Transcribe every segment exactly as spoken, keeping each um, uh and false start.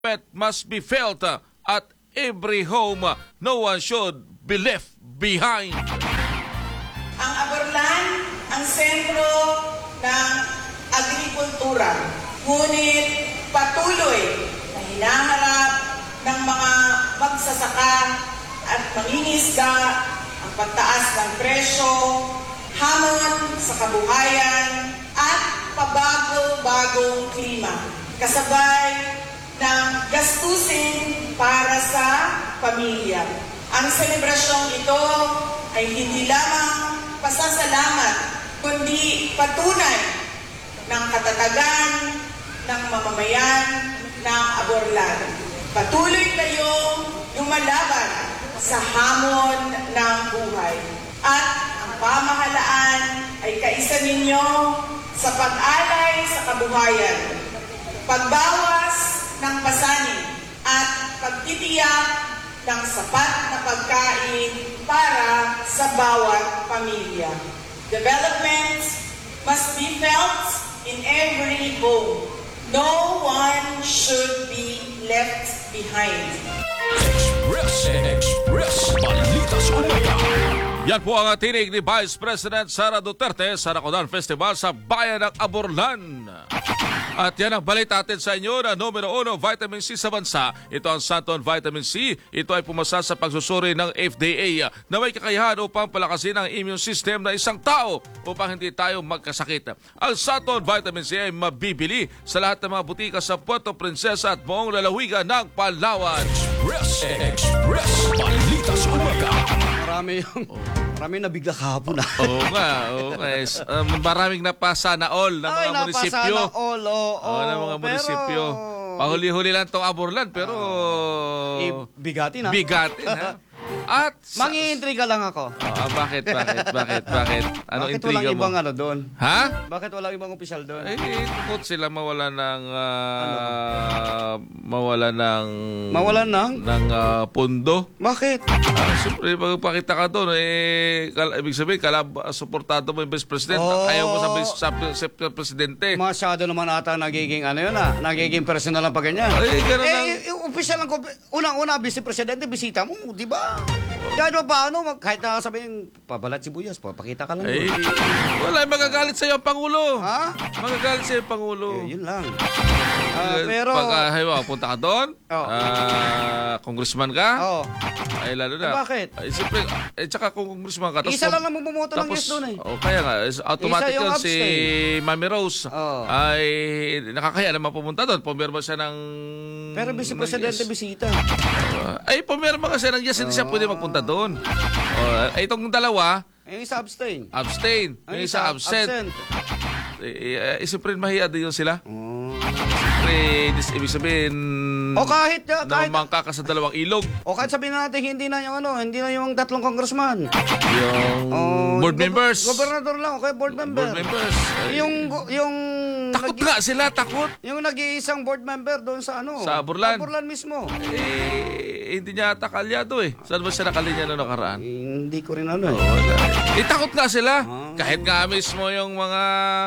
Pet must be felt uh, at every home. Uh, no one should be left behind. Ang Aborlan ang sentro ng agrikultura. Ngunit patuloy na hinaharap ng mga magsasaka at mangingisda ang pagtaas ng presyo, hamon sa kabuhayan at pabago-bagong klima. Kasabay ng gastusin para sa pamilya. Ang selebrasyong ito ay hindi lamang pasasalamat, kundi patunay ng katatagan ng mamamayan ng Aborlan. Patuloy kayong lumalaban sa hamon ng buhay. At ang pamahalaan ay kaisa ninyo sa pag-alay sa kabuhayan, pagbawas ng pasanin at pagtitiyak ng sapat na pagkain para sa bawat pamilya. Development must be felt in every home. No one should be left behind. Express, Express, balita sa umaga. Yan po ang tinig ni Vice President Sara Duterte sa Nakudan Festival sa Bayan ng Aborlan. At yan ang balita natin sa inyo na numero uno, vitamin C sa bansa. Ito ang Santon Vitamin C. Ito ay pumasa sa pagsusuri ng F D A na may kakayahan upang palakasin ang immune system ng isang tao upang hindi tayo magkasakit. Ang Santon Vitamin C ay mabibili sa lahat ng mga butika sa Puerto Princesa at buong lalawigan ng Palawan. Express, Express, balita sa umaga. Marami yung... Marami nabigla kahapon na. Oo nga, oo nga. Um, maraming napasa na all ng mga Ay, munisipyo. napasa na all, oo. Oo, ng mga pero... munisipyo. Pahuli-huli lang itong Aborlan, pero... Eh, bigatin ha? Bigatin, ha? At... Mangi-intriga lang ako. Ah, bakit, bakit, bakit, bakit? Anong Bakit intriga walang mo? ibang ano doon? Ha? Bakit walang ibang opisyal doon? Eh, tukot sila mawala ng... ah, mawala ng... Mawalan ng? ng ah, pondo. Bakit? Ah, siyempre, magpakita ka doon, eh, kal- ibig sabihin, kalab, suportado mo yung Vice President. Oh. Ayaw mo sa Vice sa, sa, sa Presidente. Masyado naman ata nagiging ano yun ah. Nagiging personal ang pag ganyan. Ay, ganun eh, ang- eh, yung opisyal ang... Unang-una, Vice Presidente, bisita mo, di ba? Kahit pa paano, mag- kahit na sabihin, pabalat sibuyas, papakita ka lang. Eh, doon. wala, magagalit sa'yo ang Pangulo. Ha? Magagalit sa'yo ang Pangulo. Eh, yun lang. Ah, Eh, pero... Pag, uh, halimbawa, punta ka doon, Oh. ah, congressman ka, Oh. ay lalo na. Eh, bakit? Ay, siyempre, eh, tsaka kung congressman ka, tapos... Isa lang naman bumoto ng tapos, yes doon eh. Oh, kaya nga, is- automatic Isa yung yun si abstain. Mami Rose. Oh. Ay, nakakaya naman pumunta doon. Pumirma siya ng... Pero Vice ng Presidente yes. bisita. Ah, ay, pumirma kasi ng yes, hindi siya pwede magpunta doon. Oh, ay, itong dalawa, Yung isa abstain. abstain. Ang Yung isa absent. Eh, eh, eh, siyempre, mahiya din yun sila. Oh. Siyempre, dis- ibig sabihin... O kahit, na kahit, umangka ka sa dalawang ilog. o kahit sabihin natin hindi na yung ano, hindi na yung tatlong congressman. Yung Oh, board gob- members. Gobernador lang, okay, board member. Board members. Ay, Yung go- yung takot nag- nga sila, takot. yung nag-iisang board member doon sa ano? Sa Aborlan. Aborlan mismo. Eh, hindi niya ata kalyado eh. Saan ba siya nakalinya noong nakaraan? Eh, hindi ko rin ano eh. Wala. Eh, takot nga sila. Ah. Kahit nga mismo yung mga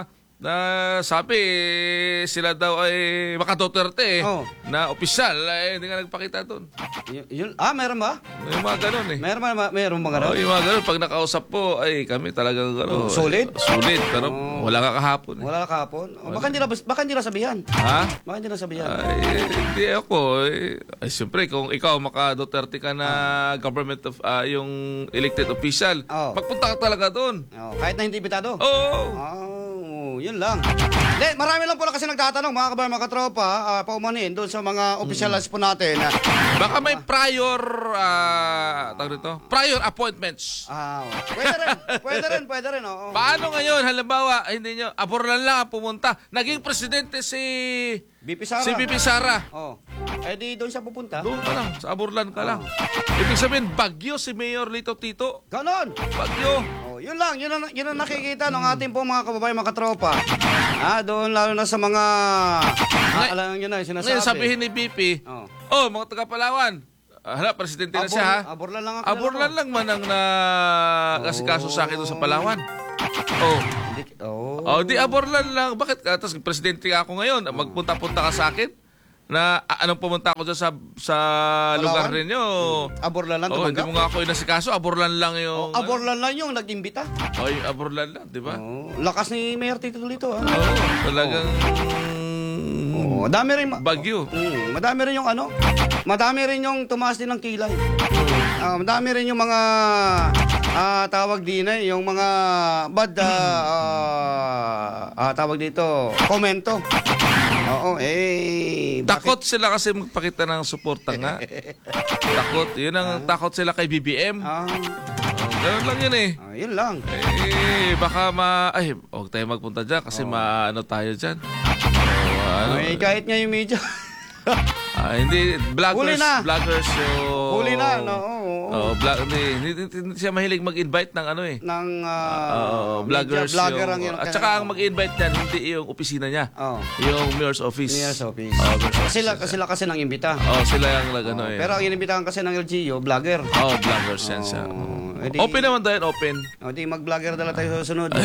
na sabi eh, sila daw ay Maka Duterte eh, Oh. na opisyal eh, hindi nga nagpakita doon. Y- yun, ah, meron ba? Yung mga ganun eh. Meron ba? Meron ba Oh, ganun? yung mga ganun, pag nakausap po, ay kami talagang ano, Oh, solid? Sulit, pero Oh. wala ka kahapon. Eh. Wala na kahapon. O, baka hindi na, baka hindi na sabihan. Ha? Baka hindi na sabihan. Ay, hindi ako. Eh. Ay, siyempre, kung ikaw, Maka Duterte ka na government of, ah, yung elected official, Oh. magpunta ka talaga doon. Oh, kahit na hindi bitado. Oo. Oh, yun lang. De, marami lang po na kasi nagtatanong, mga kabayan, mga katropa, uh, paumanin doon sa mga opisyalas po natin. na Baka may prior, ah, tawag dito, prior appointments. Ah, pwede rin, pwede rin, pwede rin, oo. Paano ngayon, halimbawa, hindi nyo, Aborlan lang ang pumunta. Naging presidente si, B P Sara. si B P Sara. Oh. Eh di doon siya pupunta. Doon ka lang, sa Aborlan ka lang. Ibig sabihin, Bagyo si Mayor Lito Tito. Ganon. Bagyo. Oh, yun lang, yun ang, yun ang nakikita ng ating po mga kababayan, mga katropa. Ah, doon lalo na sa mga, ah, alam nyo na, yung sinasabi. Ngayon sabihin ni B P, Oh. oh, mga taga-Palawan, ah, hala, presidente na Abor- siya ha. Aborlan lang ang Aborlan lang man ang nakasikaso sa akin doon sa Palawan. Oh. Oh. Oh, di Aborlan lang. Bakit? Uh, Tapos presidente ka ako ngayon. Magpunta-punta ka sa akin. na ah, anong pumunta ako dyan sa, sa lugar Palawan? ninyo. Aborlan lang Oh, hindi tumanggap. mo nga ako inasikaso. Aborlan lang yung... Oh, aborlan lang yung nag-imbita. Oy, aborlan lang, di ba? Oh, lakas ni Mayor Tito Lito, ah. Oo, talagang... Oh, dami rin ma- Bagyo. Mm, madami rin yung ano, madami rin yung tumaas din ng kilay. Ah, madami rin yung mga ah, tawag din eh, yung mga bad ah, ah, ah, tawag dito, komento. Oo, eh bakit- Takot sila kasi magpakita ng suporta nga. Takot. Yun ang takot sila kay B B M. Ah, Oh, ganun lang yun eh. ah, yun lang. Eh, baka ma... Ay, huwag tayo magpunta dyan kasi maano tayo dyan. Oh, ano, Ay, kahit nga yung media. ah, hindi, Huli vloggers, na. vloggers yung... Huli na, no? Oo, oo. Oh, vlog, hindi, hindi, hindi, hindi siya mahilig mag-invite ng ano eh. Ng ah, Oo, vloggers media vlogger yung, ang yun. at saka ang mag-invite niyan, hindi yung opisina niya. Oh. Yung mayor's office. Mayor's office. Oh, mayor's office. Sila, sila kasi nang imbita. Oh, sila yung nag-ano eh. Pero ang inimbitahan kasi ng L G U, vlogger. Oh, vloggers yan siya. Oh, Oh. edi- Open naman tayo, open. O di mag-vlogger dala tayo sa sunod.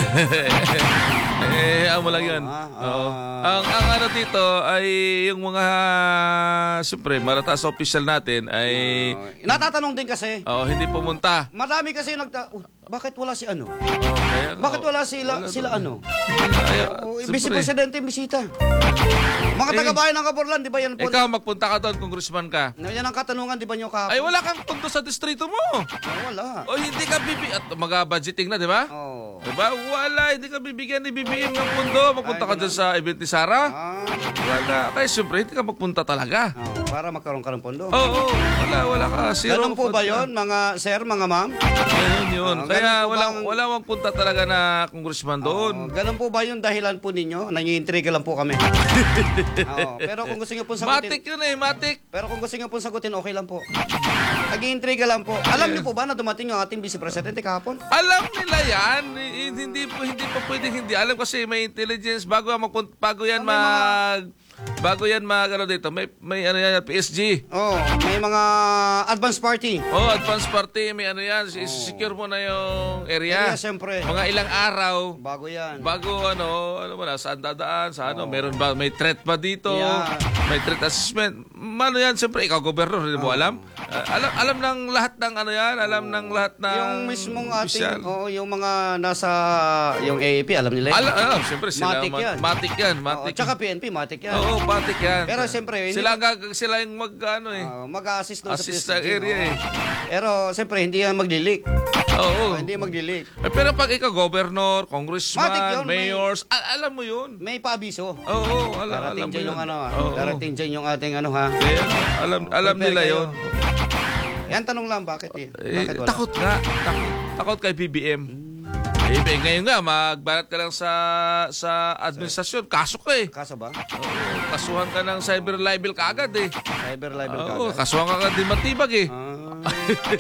eh, ang mo lang yun. ah, Oo. ah. Ang, ang ano dito ay yung mga, siyempre, marataas official natin ay Oh, natatanong din kasi, oh, hindi pumunta. marami kasi nagta... Oh, bakit wala si ano? Oh, kaya, Bakit oh, wala sila sila ano? Ay, Oh, siyempre. Vice Presidente bisita. Mga Eh, taga-bayan ng Kaborlan, di ba yan po? Ikaw, magpunta ka doon, congressman ka. Yan ang katanungan, di ba nyo kahapon? Ay, wala kang punto sa distrito mo. Ah, wala. O hindi ka bibi... At mag-budgeting na, di ba? Oh. Diba? Wala, hindi ka bibigyan ni B B M ng pundo. Magpunta ka Ay, dyan sa event ni Sarah. Ah, Wala. Kaya siyempre, hindi ka magpunta talaga. oh, para magkaroon ka ng pondo. Oo, oh, wala, wala ka. Zero Ganun po ba punta. yon mga sir, mga ma'am? Ganun yun. Ah, Kaya ganun po wala, bang- wala magpunta talaga na congressman doon. Oh, ganun po ba yung dahilan po ninyo? Nangiintriga lang po kami. Oo, pero kung gusto niyo po sagutin... Matik yun eh, matik. Pero kung gusto niyo po sagutin, okay lang po. Nag-iintriga lang po. Alam niyo po ba na dumating yung ating Vice Presidente kahapon? Alam nila yan. Eh, Hindi, po- hindi pa pwedeng hindi alam kasi may intelligence bago magpunta, bago yan Ah, may mag... Bago yan mag, ano dito, may, may ano yan, P S G. Oh, may mga advance party. Oh, advance party, may ano yan, secure mo na yung area. Kaya siyempre, Mga ilang araw, bago yan. bago ano, ano mo na, saan dadaan, sa ano, meron ba, may threat ba dito? Yeah. May threat assessment. Mano yan, siyempre, ikaw, gobernador, hindi mo alam? Ah, alam alam ng lahat ng ano yan, alam ng lahat ng Yung mismong opisyal. ating, oh, yung mga nasa, yung A A P, alam nila yan. Alam, alam, siyempre, sila, Matic ma- yan. Matic yan, Oo, matic. tsaka P N P, matik yan. Oo, matic yan. Pero siyempre, hindi- sila, ang gag- sila yung mag, ano eh, Oh, mag-assist doon assist sa sa area eh. Pero siyempre, hindi yan mag-delete. Oo. Oh, hindi mag-delete. Eh, pero pag ikaw, governor, congressman, Matic yun, may- mayors, al- alam mo yun. May paabiso. Oo, alam, alam Darating mo dyan yun. yung ano, ah. Oo. darating dyan yung ating ano ha. Eh, alam, alam Prepare nila kayo. yun. Yan tanong lang, bakit eh? Eh, Bakit wala? takot nga. Takot, takot kay B B M. Eh, eh, ngayon nga, magbarat ka lang sa sa administrasyon. Kaso ka eh. Kaso ba? Oo, kasuhan ka ng cyber libel kaagad eh. Cyber libel ka Oo, agad? kasuhan ka ka di matibag eh. Ah.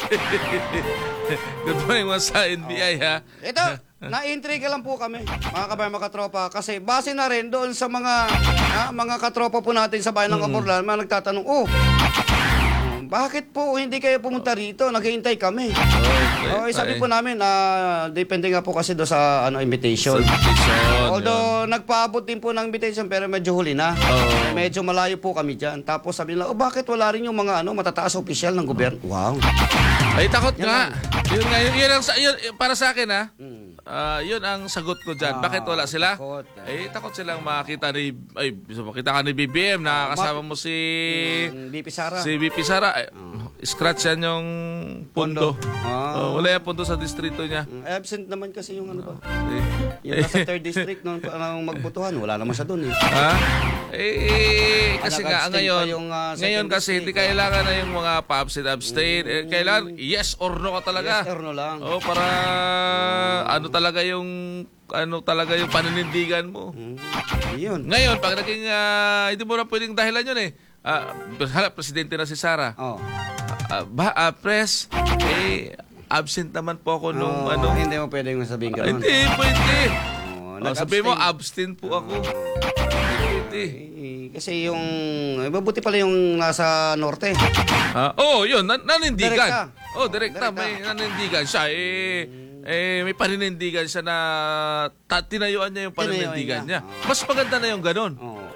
Good morning mga sa N B I ha. Ito, na-intriga lang po kami, mga kabayan, mga katropa, kasi base na rin doon sa mga ah, mga katropa po natin sa bayan ng Kaborlan, mga nagtatanong, oh, bakit po hindi kayo pumunta rito? Naghihintay kami. Oh, eh, sabi po namin, ah, depende nga po kasi doon sa ano invitation. Invitation, Although nagpaabot din po ng invitation pero medyo huli na. Oo. Medyo malayo po kami diyan. Tapos sabi nila, "Oh, bakit wala rin yung mga ano matataas na opisyal ng gobyerno?" Wow. Ay, takot nga. Yun nga, yun, yun ang, sa- yun, para sa akin ha, Mm. ah, yun ang sagot ko dyan. Ah, Bakit wala sila? takot. Eh, takot silang makita ni, ay, makita ka ni B B M, na kasama mo si, Yung B P Sara. si B P Sara. Ay, scratch yan yung pundo. Ah. Oh, wala yung pundo sa distrito niya. Mm, absent naman kasi yung ano ba? Eh, Yung nasa third district nung anong magbutuhan, wala naman siya doon eh. ha? Eh, eh, kasi Ah, nga, nag-abstain ngayon, pa yung, ah, second ngayon kasi hindi district. kailangan na yung mga pa-abstain, abstain. Eh, kailangan, yes or no ka talaga. Yes or no lang. Oh, para ano talaga yung ano talaga yung paninindigan mo. Mm, yun. Ngayon, pag naging ah, hindi mo na pwedeng dahilan yun eh. Ah, hala, presidente na si Sara. Oh. Ah, ba, ah, press, eh, absent naman po ako nung Oh, ano. hindi mo pwedeng sabihin ka Hindi, pwede. Oh, Oh, sabi mo, abstain po ako. Pwede. Eh, kasi yung, eh, mabuti pala yung nasa norte. Ah, oh, yun, nan- nanindigan. Direkta. Oh, direkta, Direkta. may nanindigan siya. Eh, eh, may paninindigan siya na ta- tinayuan niya yung paninindigan Tinayuan niya. niya. Mas maganda na yung ganun. Oh.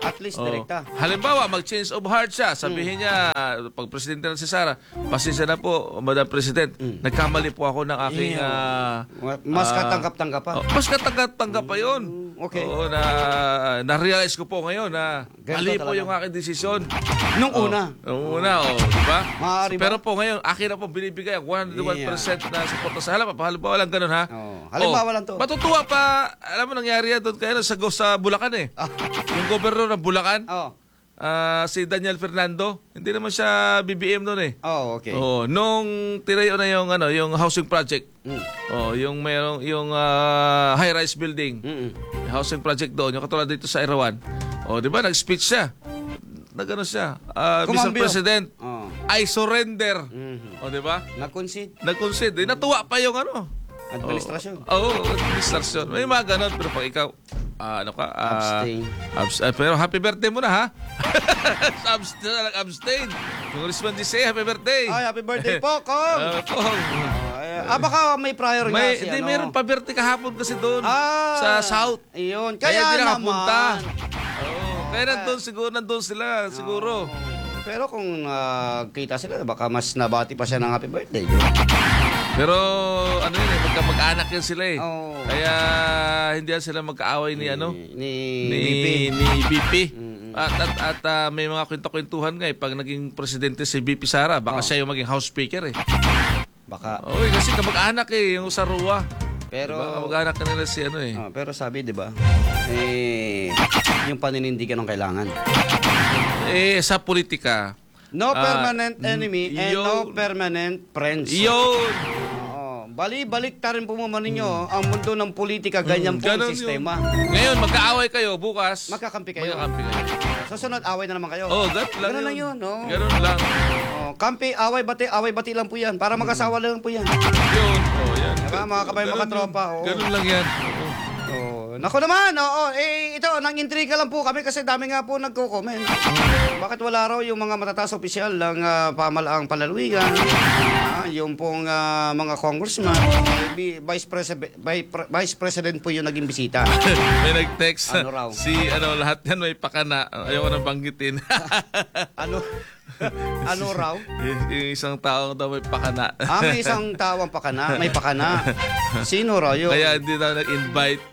At least Oo. direkta. Halimbawa, mag-change of heart siya. Sabihin niya, pag presidente na si Sara, pasensya na po, Madam President, nagkamali po ako ng aking... ah, Mas ah, katanggap-tanggap pa. oh, mas katanggap-tanggap pa yun. okay. Oo, na, na-realize ko po ngayon na Ganito mali po talaga. yung aking desisyon. Nung Oh, una. Nung una, oh, di ba? Maaari ba? Pero po ngayon, akin na po binibigay ang one hundred one percent na suporta sa halimbawa. Halimbawa lang ganun, ha? Oo. Halimbawa lang to. Matutuwa pa, alam mo, nangyari yan doon kaya sa, sa Bulacan eh. Ah. Yung gobernador ng Bulacan, Oh. ah, si Daniel Fernando, hindi naman siya B B M noon eh. Oh, okay. Oh, nung tirayo na yung ano, yung housing project. Mm. Oh, yung mayroong yung ah, high-rise building. Mm-mm. Housing project doon, yung katulad dito sa Erawan. Oh, 'di ba? Nag-speech siya. Nagano siya. Ah, Mister Kumambyo. President, Oh. I surrender. Mhm. Oh, 'di ba? Nag-concede. Nag-concede. Eh, natuwa pa yung ano. Administrasyon. Oo, oh, administrasyon. May mga ganun, pero pag ikaw, ah, ano ka? ah, Abstain. abs- ah, pero happy birthday mo na, ha? abstain, abstain. Congressman Jose, happy birthday. Ay, happy birthday po, Kong! Ah, Kong. Ay, ah, baka may prior nga May, si hindi, ano. meron pa birthday kahapon kasi doon. Ah, sa South. Iyon. Kaya, Kaya, hindi naman. nakapunta. Oo. Kaya nandun siguro, nandun sila, siguro. Pero kung ah, kita sila, baka mas nabati pa siya ng happy birthday. Pero ano yun eh, magka-mag-anak yan sila eh. Oo. Kaya hindi yan sila magkaaway ni ano? Ni, Ni, B P. ni B P. At, at, at ah, may mga kwento-kwentuhan nga eh, pag naging presidente si B P Sara, baka Oh. siya yung maging house speaker eh. Baka. Oo, kasi kamag-anak eh, yung sa Rua. Pero, Diba? Kamag-anak ka nila si ano eh. ah, pero sabi, di ba, eh, yung paninindigan ng kailangan. Eh, sa politika, No Ah, permanent enemy and no yun. permanent friends. yun! Oo. Bali-balik ta rin po mo ninyo ang mundo ng politika, ganyan po ang Ganon sistema. yun. Ngayon, magkaaway kayo bukas. Magkakampi kayo. Magkakampi kayo. Susunod, away na naman kayo. Oh, ganun lang Ganun yun. lang yun, no? Ganun lang. Oh, kampi, away, bati, away, bati lang po yan. Para magkasawa lang po yan. Yun. Oh, yan. Diba, mga kabay, Ganun mga yun. tropa, oo. Ganun lang yan. Oo. Oh, nako naman, oo. Eh, ito, nang-intriga lang po kami kasi dami nga po nagko-comment. Bakit wala raw yung mga matataas opisyal ng uh, pamalaang palaluigan? Ah, yung pong ah, mga congressman, eh, bi- vice president, vice president po yung naging bisita. May nag-text. Ano raw? Si, ano, lahat yan may pakana. Ayaw ko nang banggitin. Ano? Ano raw? Y- yung isang tao daw may pakana. Ah, may isang tawang pakana, may pakana. Sino raw yun? Kaya hindi daw nag-invite.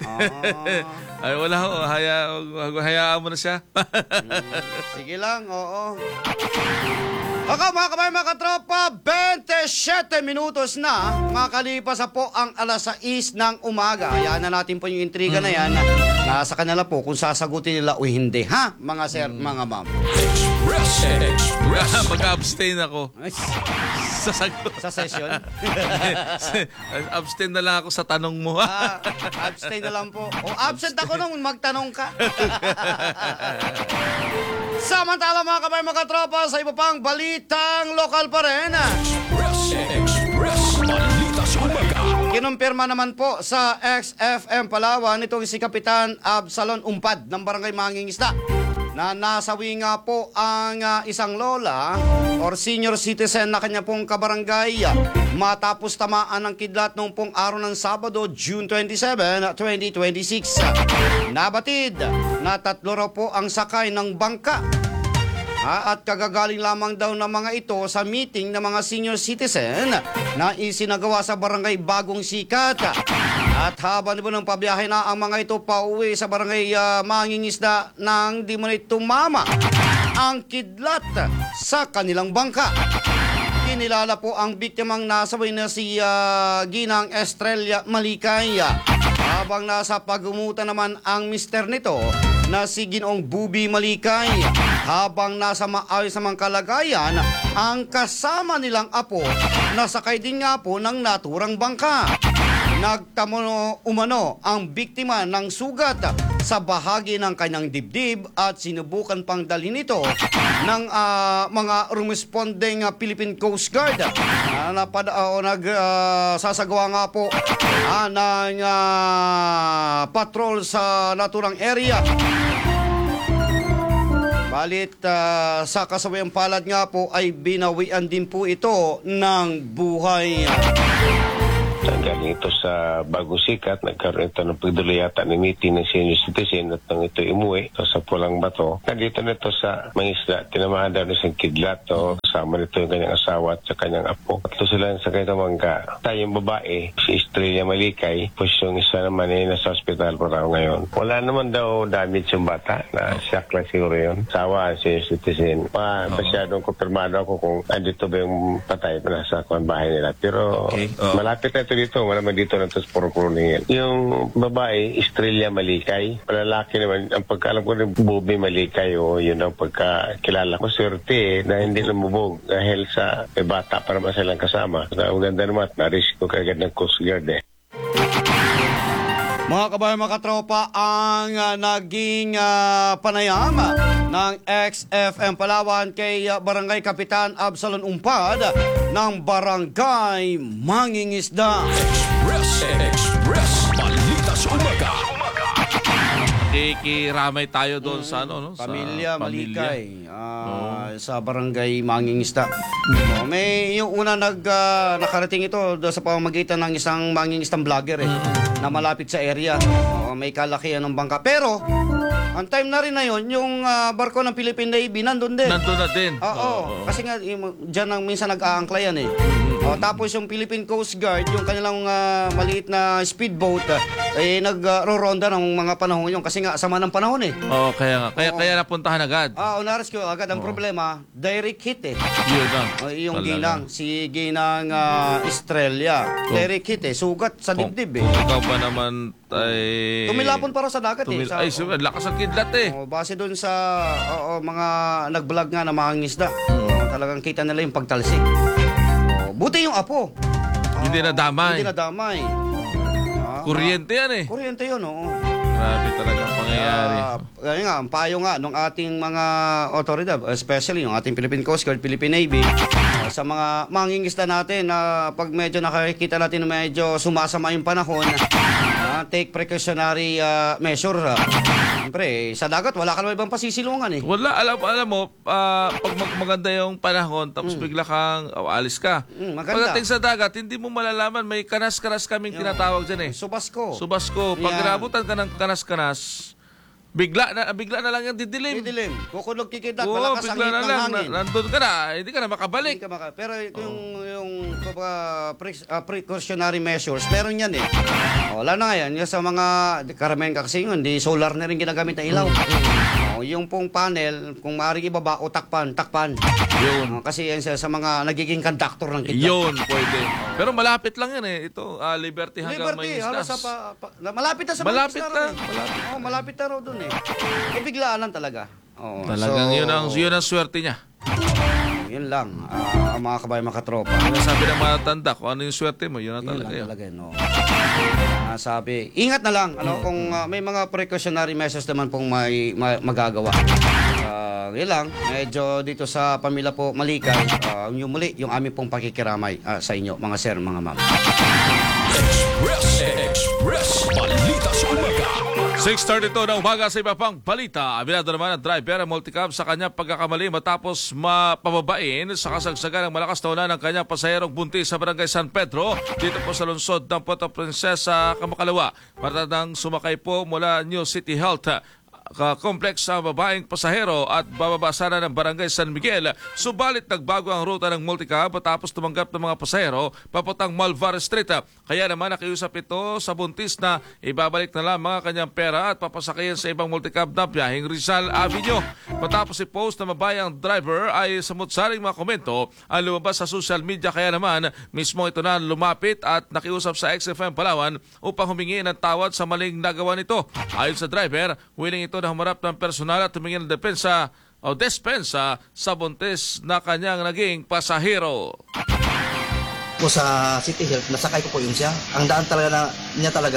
Ah. Ay, wala ho. Haya, hayaan mo na siya. Sige lang, oo. Ako mga kabayan, mga katropa, twenty-seven minutos na makalipas na po ang alas sais ng umaga. Hayaan na natin po yung intriga na yan. Nasa kanila po kung sasagutin nila o hindi. Ha, mga sir, mga ma'am. Express. Express. Mag-abstain ako. Ay, Sa sagot. sa session. Abstain na lang ako sa tanong mo. Ah, abstain na lang po. O absent ako nung magtanong ka. Samantala mga kabayan, mga katropa, sa iba pang balitang lokal pa rin. Express. Express. Balita sa umaga. Kinumpirma naman po sa X F M Palawan itong si Kapitan Absalon Umpad ng Barangay Mangingisda na nasawi nga po ang uh, isang lola or senior citizen na kanya pong kabarangay matapos tamaan ng kidlat noong pong araw ng Sabado, June twenty-seventh, twenty twenty-six. Nabatid na tatlo raw po ang sakay ng bangka. Ha, at kagagaling lamang daw ng mga ito sa meeting ng mga senior citizen na isinagawa sa barangay Bagong Sikat. At habang di mo nang pabiyahe na ang mga ito pauwi sa barangay uh, Mangingisda nang di mo na tumama ang kidlat sa kanilang bangka. Kinilala po ang biktimang nasawi na si uh, Ginang Estrella Malikaya. Habang nasa pagumutan naman ang mister nito na si Ginoong Bubi Malikay. Habang nasa maayos namang kalagayan ang kasama nilang apo na sakay din nga po ng naturang bangka. Nagtamo umano ang biktima ng sugat sa bahagi ng kanyang dibdib at sinubukan pang dalhin ito ng uh, mga rumesponding uh, Philippine Coast Guard na napada, uh, nag uh, sasagawa nga po uh, ng uh, patrol sa naturang area. Balit uh, sa kasawayang palad nga po ay binawian din po ito ng buhay. Galing ito sa Bagong Sikat, nagkaroon ito ng pagdulo yata ng meeting ng senior citizen at nang ito imuwi ito sa Pulang Bato. Nandito na ito sa Mangisda, tinamahan daw na siyang kidlat o kasama nito yung kanyang asawa at sa kanyang apo. At ito sila sa kanyang mangga. Tayong babae, si Estrella Malikay, pues yung isa naman ay nasa hospital po raw ngayon. Wala naman daw damage yung bata, na siyak lang siguro yun. Asawa, senior citizen. Pa, masyadong kumpirmado ako kung andito ba yung patay pa nasa kung bahay nila. Pero Okay. Oh. malapit na ito dito, malamang dito na ito sa Purkuling. Yung babae, Estrella Malikay. Malalaki naman, ang pagkaalam ko ng Bobby Malikay, o yun ang pagkakilala. Maswerte eh, na hindi lumubog dahil sa may bata para naman silang kasama. Ang ganda naman, na-risk ko kagad ng Coast Guard eh. Mga kabayan, mga katropa, ang ah, naging ah, panayam ah, ng X F M Palawan kay ah, Barangay Kapitan Absalon Umpad ng Barangay Mangingisda. Express, Express, balita sa umaga. Kikiramay tayo doon sa ano, no? Sa Pamilya pamilya. Malikay ah, sa Barangay Mangingisda. Oh, may yung una nag ah, nakarating ito do sa pamamagitan ng isang mangingistang vlogger eh, na malapit sa area. Oh, may kalakihan ng bangka. Pero ang time na rin na yon, yung ah, barko ng Philippine Navy nandun din. Nandun na din. Oo, kasi nga yung, dyan ang minsan nag-aangkla yan eh. Oh, tapos yung Philippine Coast Guard, yung kanilang ah, maliit na speedboat, ah, eh nag-roronda ng mga panahon yun kasi nga sama ng panahon eh. Oo, kaya nga. Kaya, kaya napuntahan agad. Ah, unarescue agad. Ang problema, direct hit eh. Yun lang. Oh, yung Talaga. ginang, si ginang ah, Estrella. Direct hit eh, sugat sa dibdib eh. Kung ikaw ba naman ay... Tumilapon para sa dagat Tumil- eh. Sa, Ay, so, lakas ang kidlat eh. oh, base dun sa oo, mga nag-vlog nga na mga ngisda. Oh, talagang kita nila yung pagtalsik. Oh, buti yung apo. Hindi na damay. Hindi na damay. Ah, Kuryente yan eh. Kuryente yun, oo. Grabe talaga ang pangyayari. Ah, ayun nga, ang payo nga ng ating mga otoridad, especially yung ating Philippine Coast Guard, Philippine Navy, ah, sa mga mangingisda natin na pag medyo nakikita natin na medyo sumasama yung panahon, ah, take precautionary ah, measure. ah. Siyempre, eh, sa dagat wala ka naman ibang pasisilungan eh. Wala, alam, alam mo, ah, pag mag- maganda yung panahon, tapos bigla kang oh, alis ka. Mm, maganda. Pagdating sa dagat, hindi mo malalaman, may kanas-kanas kaming tinatawag dyan eh. Subasko. Subasko. Pag Yan. inabutan ka ng kanas-kanas, bigla na, bigla na lang yung didilim. Didilim. Kukulog kikidat, Oo, malakas ang bigla hit na ng lang. hangin. Na, nandun ka na, hindi ka na Hindi makabalik. ka maka- Pero yung, yung uh, pre- uh, precautionary measures, meron yan eh. O, wala na yan. Yung sa mga karamihan ka kasi yun, di solar na rin ginagamit na ilaw. O, yung pong panel, kung maaaring ibaba o takpan, takpan. Yun. O, kasi yan sa, sa mga nagiging conductor ng kidlat. Yun, pwede. Pero malapit lang yan eh. Ito, ah, Liberty hanggang Liberty, may halos sa pa, pa, na- malapit na sa Malapit Mangisda na, raw eh. malapit. Oo, malapit na raw dun eh. Eh, biglaan lang talaga. Oo, Talagang so, yun, ang, yun ang swerte niya. Yun lang, ah, ang mga kabayan, mga katropa. Yung sabi ng mga tanda, kung ano yung swerte mo, yun ang Yun talaga lang yun. talaga, no. Ah, sabi, ingat na lang, ano, kung ah, may mga precautionary measures naman pong may, ma- magagawa. Ah, yun lang, medyo dito sa pamilya po Malikay, ah, yung muli, yung aming pong pakikiramay ah, sa inyo, mga sir, mga ma'am. Express, Express, balita sa umaga. six thirty-two na umaga sa iba pang balita. Aminado naman ang driver ng multicab sa kanyang pagkakamali matapos mapababain sa kasagsagan ng malakas na ulan ng kanyang pasahero buntis sa barangay San Pedro dito po sa lungsod ng Puerto Princesa, Kamakalawa. Matandang sumakay po mula New City Health complex sa babaeng pasahero at bababa sana ng barangay San Miguel. Subalit nagbago ang ruta ng multicab matapos tumanggap ng mga pasahero papuntang Malvar Street. Kaya naman nakiusap ito sa buntis na ibabalik na lang mga kanyang pera at papasakayan sa ibang multicab na biyaheng Rizal Avenue. Matapos i-post na mabayang driver ay samut-saring mga komento ang lumabas sa social media, kaya naman mismo ito na lumapit at nakiusap sa X F M Palawan upang humingi ng tawad sa maling nagawa nito. Ayon sa driver, willing ito na humarap ng personal at tumingin ng depensa o despensa sa buntis na kanyang naging pasahero. Po sa City Health, nasakay ko po yun siya. Ang daan talaga na, niya talaga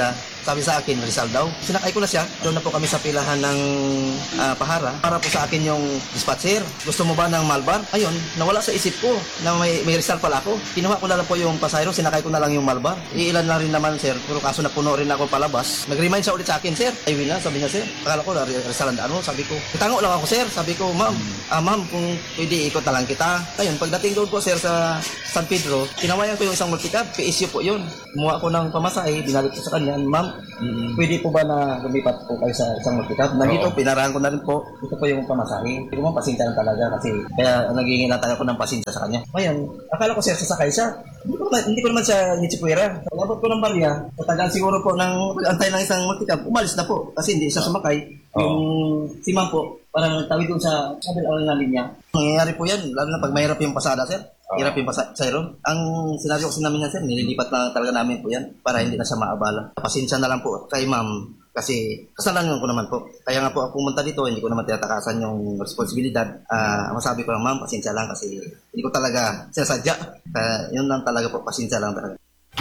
Sabi sa akin, Rizal daw. Sinakay ko na siya. Doon na po kami sa pilahan ng ah, Pahara para po sa akin yung dispatcher. Gusto mo ba ng Malbar? Ayun, nawala sa isip ko na may, may Rizal pala ako. Kinuha ko na lang po yung pasahero, sinakay ko na lang yung Malbar. Iilan na rin naman, sir. Pero kaso napuno rin ako palabas. Nag-remind siya ulit sa akin, sir. Ay, wala, sabi niya, sir. Akala ko, Rizal ang daan mo. Sabi ko, itango lang ako, sir. Sabi ko, ma'am, ah, ma'am, kung pwede ikot na lang kita. Ayun, pagdating doon po, sir, sa San Pedro, kinawayan ko yung isang multicab. P S U po yun. Kumuha ko ng pamasahe, binalik ko sa kanya, ma'am, pwede po ba na lumipat po kayo sa isang multicab? Nandito, pinarahan ko na rin po. Ito po yung pamasahe. Hindi ko ma'am, pasensya lang talaga kasi kaya nagiging nataya ko ng pasensya sa kanya. Ngayon, akala ko, sir, sasakay siya. Hindi ko naman, hindi ko naman siya nitsipwera. Pag-abot ko ng barya, tatagal siguro po ng pag-antay ng isang multicab, umalis na po kasi hindi siya sumakay. Yung si ma'am po, parang tawid doon sa kabilang na linya. Nangyayari po yan, lalo na pag mahirap yung pasada, sir. Hirap yung pasayro. Ang sinabi ko kasi namin yan, sir, nililipat na talaga namin po yan para hindi na siya maabala. Pasensya na lang po kay ma'am kasi kasalanan ko naman po. Kaya nga po ako pumunta dito, hindi ko naman tinatakasan yung responsibilidad. Ah, uh, masabi ko lang, ma'am, pasensya lang kasi hindi ko talaga sinasadya. Kaya yun lang talaga po, pasensya lang talaga.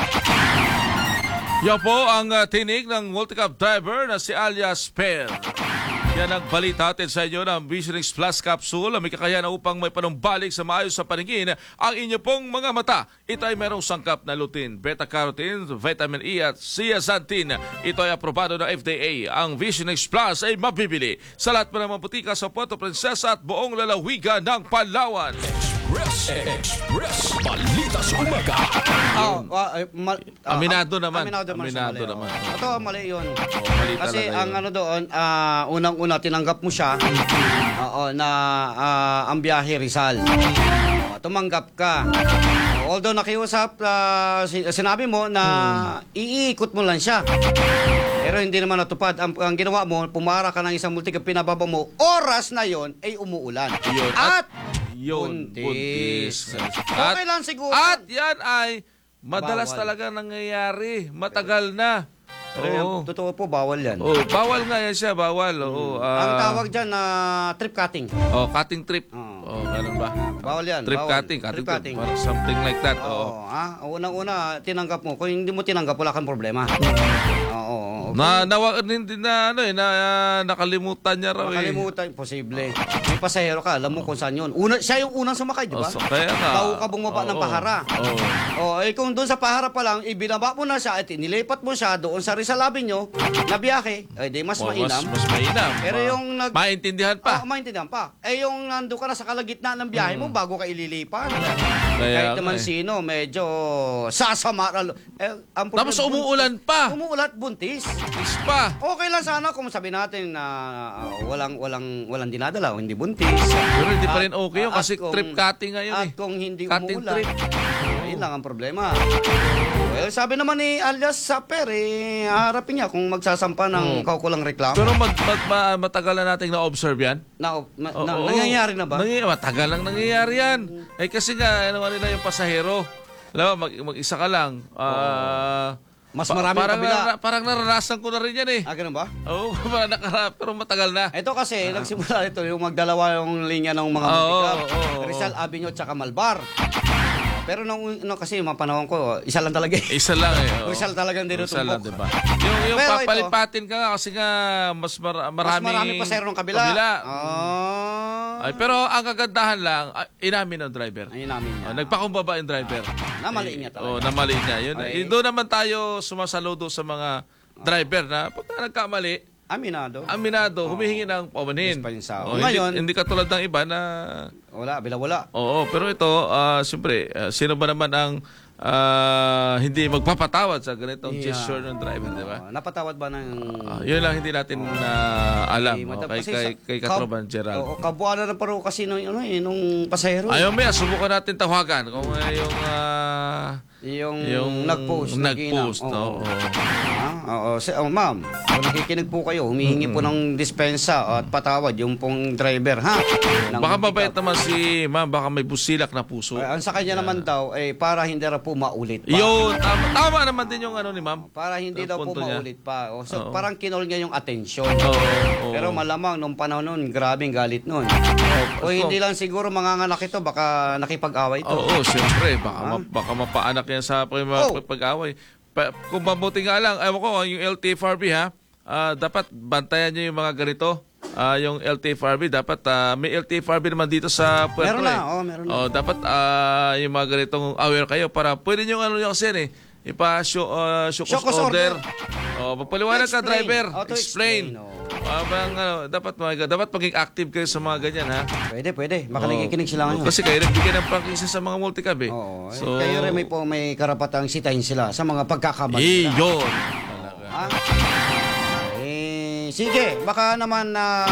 Yan po ang uh, tinig ng multicab driver na si alias Per. Yan ang balita atin sa inyo ng Visionix Plus Capsule. May kakayahan upang may panumbalik sa maayos sa paningin ang inyo pong mga mata. Ito ay merong sangkap na lutein, beta-carotene, vitamin E at zeaxanthin. Ito ay aprobado ng F D A. Ang Visionix Plus ay mabibili sa lahat ng mga butika sa Puerto Princesa at buong lalawigan ng Palawan. Express, Express, balita sa umaga. Oh, ah, ay, ma- ah, Aminado naman. Aminado naman. Aminado siya, mali, naman. oh. Ito, mali yun. mali Kasi talaga ang yun. ano doon, ah, unang-una tinanggap mo siya oo, na ah, ang biyahe Rizal. Oh, tumanggap ka. Although nakiusap, ah, sin- sinabi mo na iikot mo lang siya. Pero hindi naman natupad. Ang, ang ginawa mo, pumara ka ng isang multicab, pinababa mo, oras na yon ay umuulan. Yun. At, Yun, buntis. Okay lang siguro. At yan ay madalas Bawal. talaga nangyayari. Matagal na. Pero yan, Oo. totoo po, bawal yan. Oh, bawal nga yan siya, bawal. Oo, ah, Ang tawag dyan na trip cutting. Oh, cutting trip. Oo. Oh, ganun ba? Bawal yan. Trip bawal. cutting, cutting Trip trip. cutting. Parang something like that. Oo. Oo. Ah, unang-una, tinanggap mo. Kung hindi mo tinanggap, wala kang problema. Oo. oo. Na nawa hindi na ano eh na ah, nakalimutan niya raw eh. Makalimutan, posible. May pasahero ka, alam mo kung saan yun. Una, siya yung unang sumakay, di Oh, ba? so, kaya nga. Bago ka bumaba ng Oo. Pahara. Oo. Oh, eh kung doon sa Pahara pa lang, ibinaba mo na siya at inilipat mo siya doon sa Rizal Avenue na biyahe, eh di mas Oh, mainam. Mas, mas mainam. Pero Ma- yung nag- maintindihan Ah, pa. maintindihan pa. Eh yung nando ka na sa kalagitnaan ng biyahe mo bago ka ililipat. Kaya Kahit nga naman eh. sino, medyo sasama. Eh, ang Tapos problem- umuulan pa. Umuulan at buntis. Is pa. Okay lang sana kung sabi natin na ah, walang walang walang dinadala o hindi buntis. Pero hindi pa At- rin okay yun at kasi kung- trip cutting ngayon At eh. kung hindi Cutting umuulan, trip. ayun lang ang problema. Well, sabi naman ni alias Saper, eh, harapin niya kung magsasampa ng kaukulang reklamo. Pero mag, mag, ma- matagal na nating na-observe yan. na, ma- Oo, na- oo. nangyayari na ba? Nangy- matagal lang nangyayari yan. Eh kasi nga, ano nila yung pasahero. Alam mo, mag, mag-isa ka lang. Ah, Mas pa- maraming parang, kabila. nara- parang naranasan ko na rin yan eh. Ah, ganun ba? Oo, parang nakarap, pero matagal na. Ito kasi, nagsimula ito yung magdalawa yung linya ng mga Oo, multicab. oo, oo. Rizal Avenue at saka Malbar. Pero nung no, kasi mga panahon ko, isa lang talaga eh. Isa lang eh. oo. Rizal talagang Isa lang, dinutumbok. diba? Yung, yung Pero ito- papalipatin ka nga kasi nga mas mar- Mas maraming... maraming pasahero ng kabila. Ah. Ay, pero ang kagandahan lang, ah, inamin ng driver. Ayun namin niya. Oh, nagpakumbaba yung driver. namali niya talaga. Oh, namali niya. Yun, Ay. eh, doon naman tayo sumasaludo sa mga driver na pagka nagkamali, Aminado. aminado, humihingi ng paumanhin. Dispensa. Oh, Ngayon- hindi, hindi katulad ng iba na... Wala, bila-wala. Oo, pero ito, ah, siyempre, ah, sino ba naman ang ah, hindi magpapatawad sa ganitong Yeah. gesture ng driver, di ba? Ah, napatawad ba ng... Ah, yun lang hindi natin na alam Eh, oh, mata- kay, kasi kay, sa- kay kab- Katroban Gerald. Oo, kabuuan na paro kasi nung, ano, eh, nung pasahero. Ayaw mo yan, subukan natin tawagan kung uh, yung... ah, Yung, yung nag-post. nag-post, nag-inang. oo. Ah, oo. Si- oh, ma'am, kung nakikinig po kayo, humihingi po ng dispensa at patawad yung pong driver, ha? Ng Baka multicab. mabait naman si ma'am, baka may busilak na puso. Eh, ang sa kanya naman daw, eh, para hindi na po maulit pa. Yun, tama, tama naman din yung ano ni ma'am. Para hindi Yung daw po punto niya. maulit pa. O, so, Oo. parang kinol niya yung atensyon. Oo, oo. Pero malamang nung panahon nun, grabing galit nun. o hindi lang siguro manganganak ito, baka nakipag-away ito. Oo, siyempre, baka, ma- baka mapaanak yan sa pag- Oh. pag-away. pa, kung mabuti nga lang, ewan ko, yung L T F R B ha, ah, dapat bantayan nyo yung mga ganito. Ah, yung L T F R B, dapat ah, may L T F R B naman dito sa Puerto. Meron na, eh. oh, meron na. Oh, dapat ah, yung mga ganitong aware kayo para pwede nyo ano yung kasi eh, ipa-show uh, show Show cause cause order. order. Oh, magpaliwanag ka, Explain. driver. Oh, to explain. explain, oh. Ah, bang, ano, dapat mga, dapat maging active kayo sa mga ganyan ha. Pwede, pwede. Baka Oo. nakikinig sila ngayon. Kasi kayo nagbigay ng prangkisa sa mga multicab eh. Oo. eh, So, kayo rin may, po, may karapatang sitahin sila sa mga pagkakamali nila. iyon. Ha? Eh, sige, baka naman na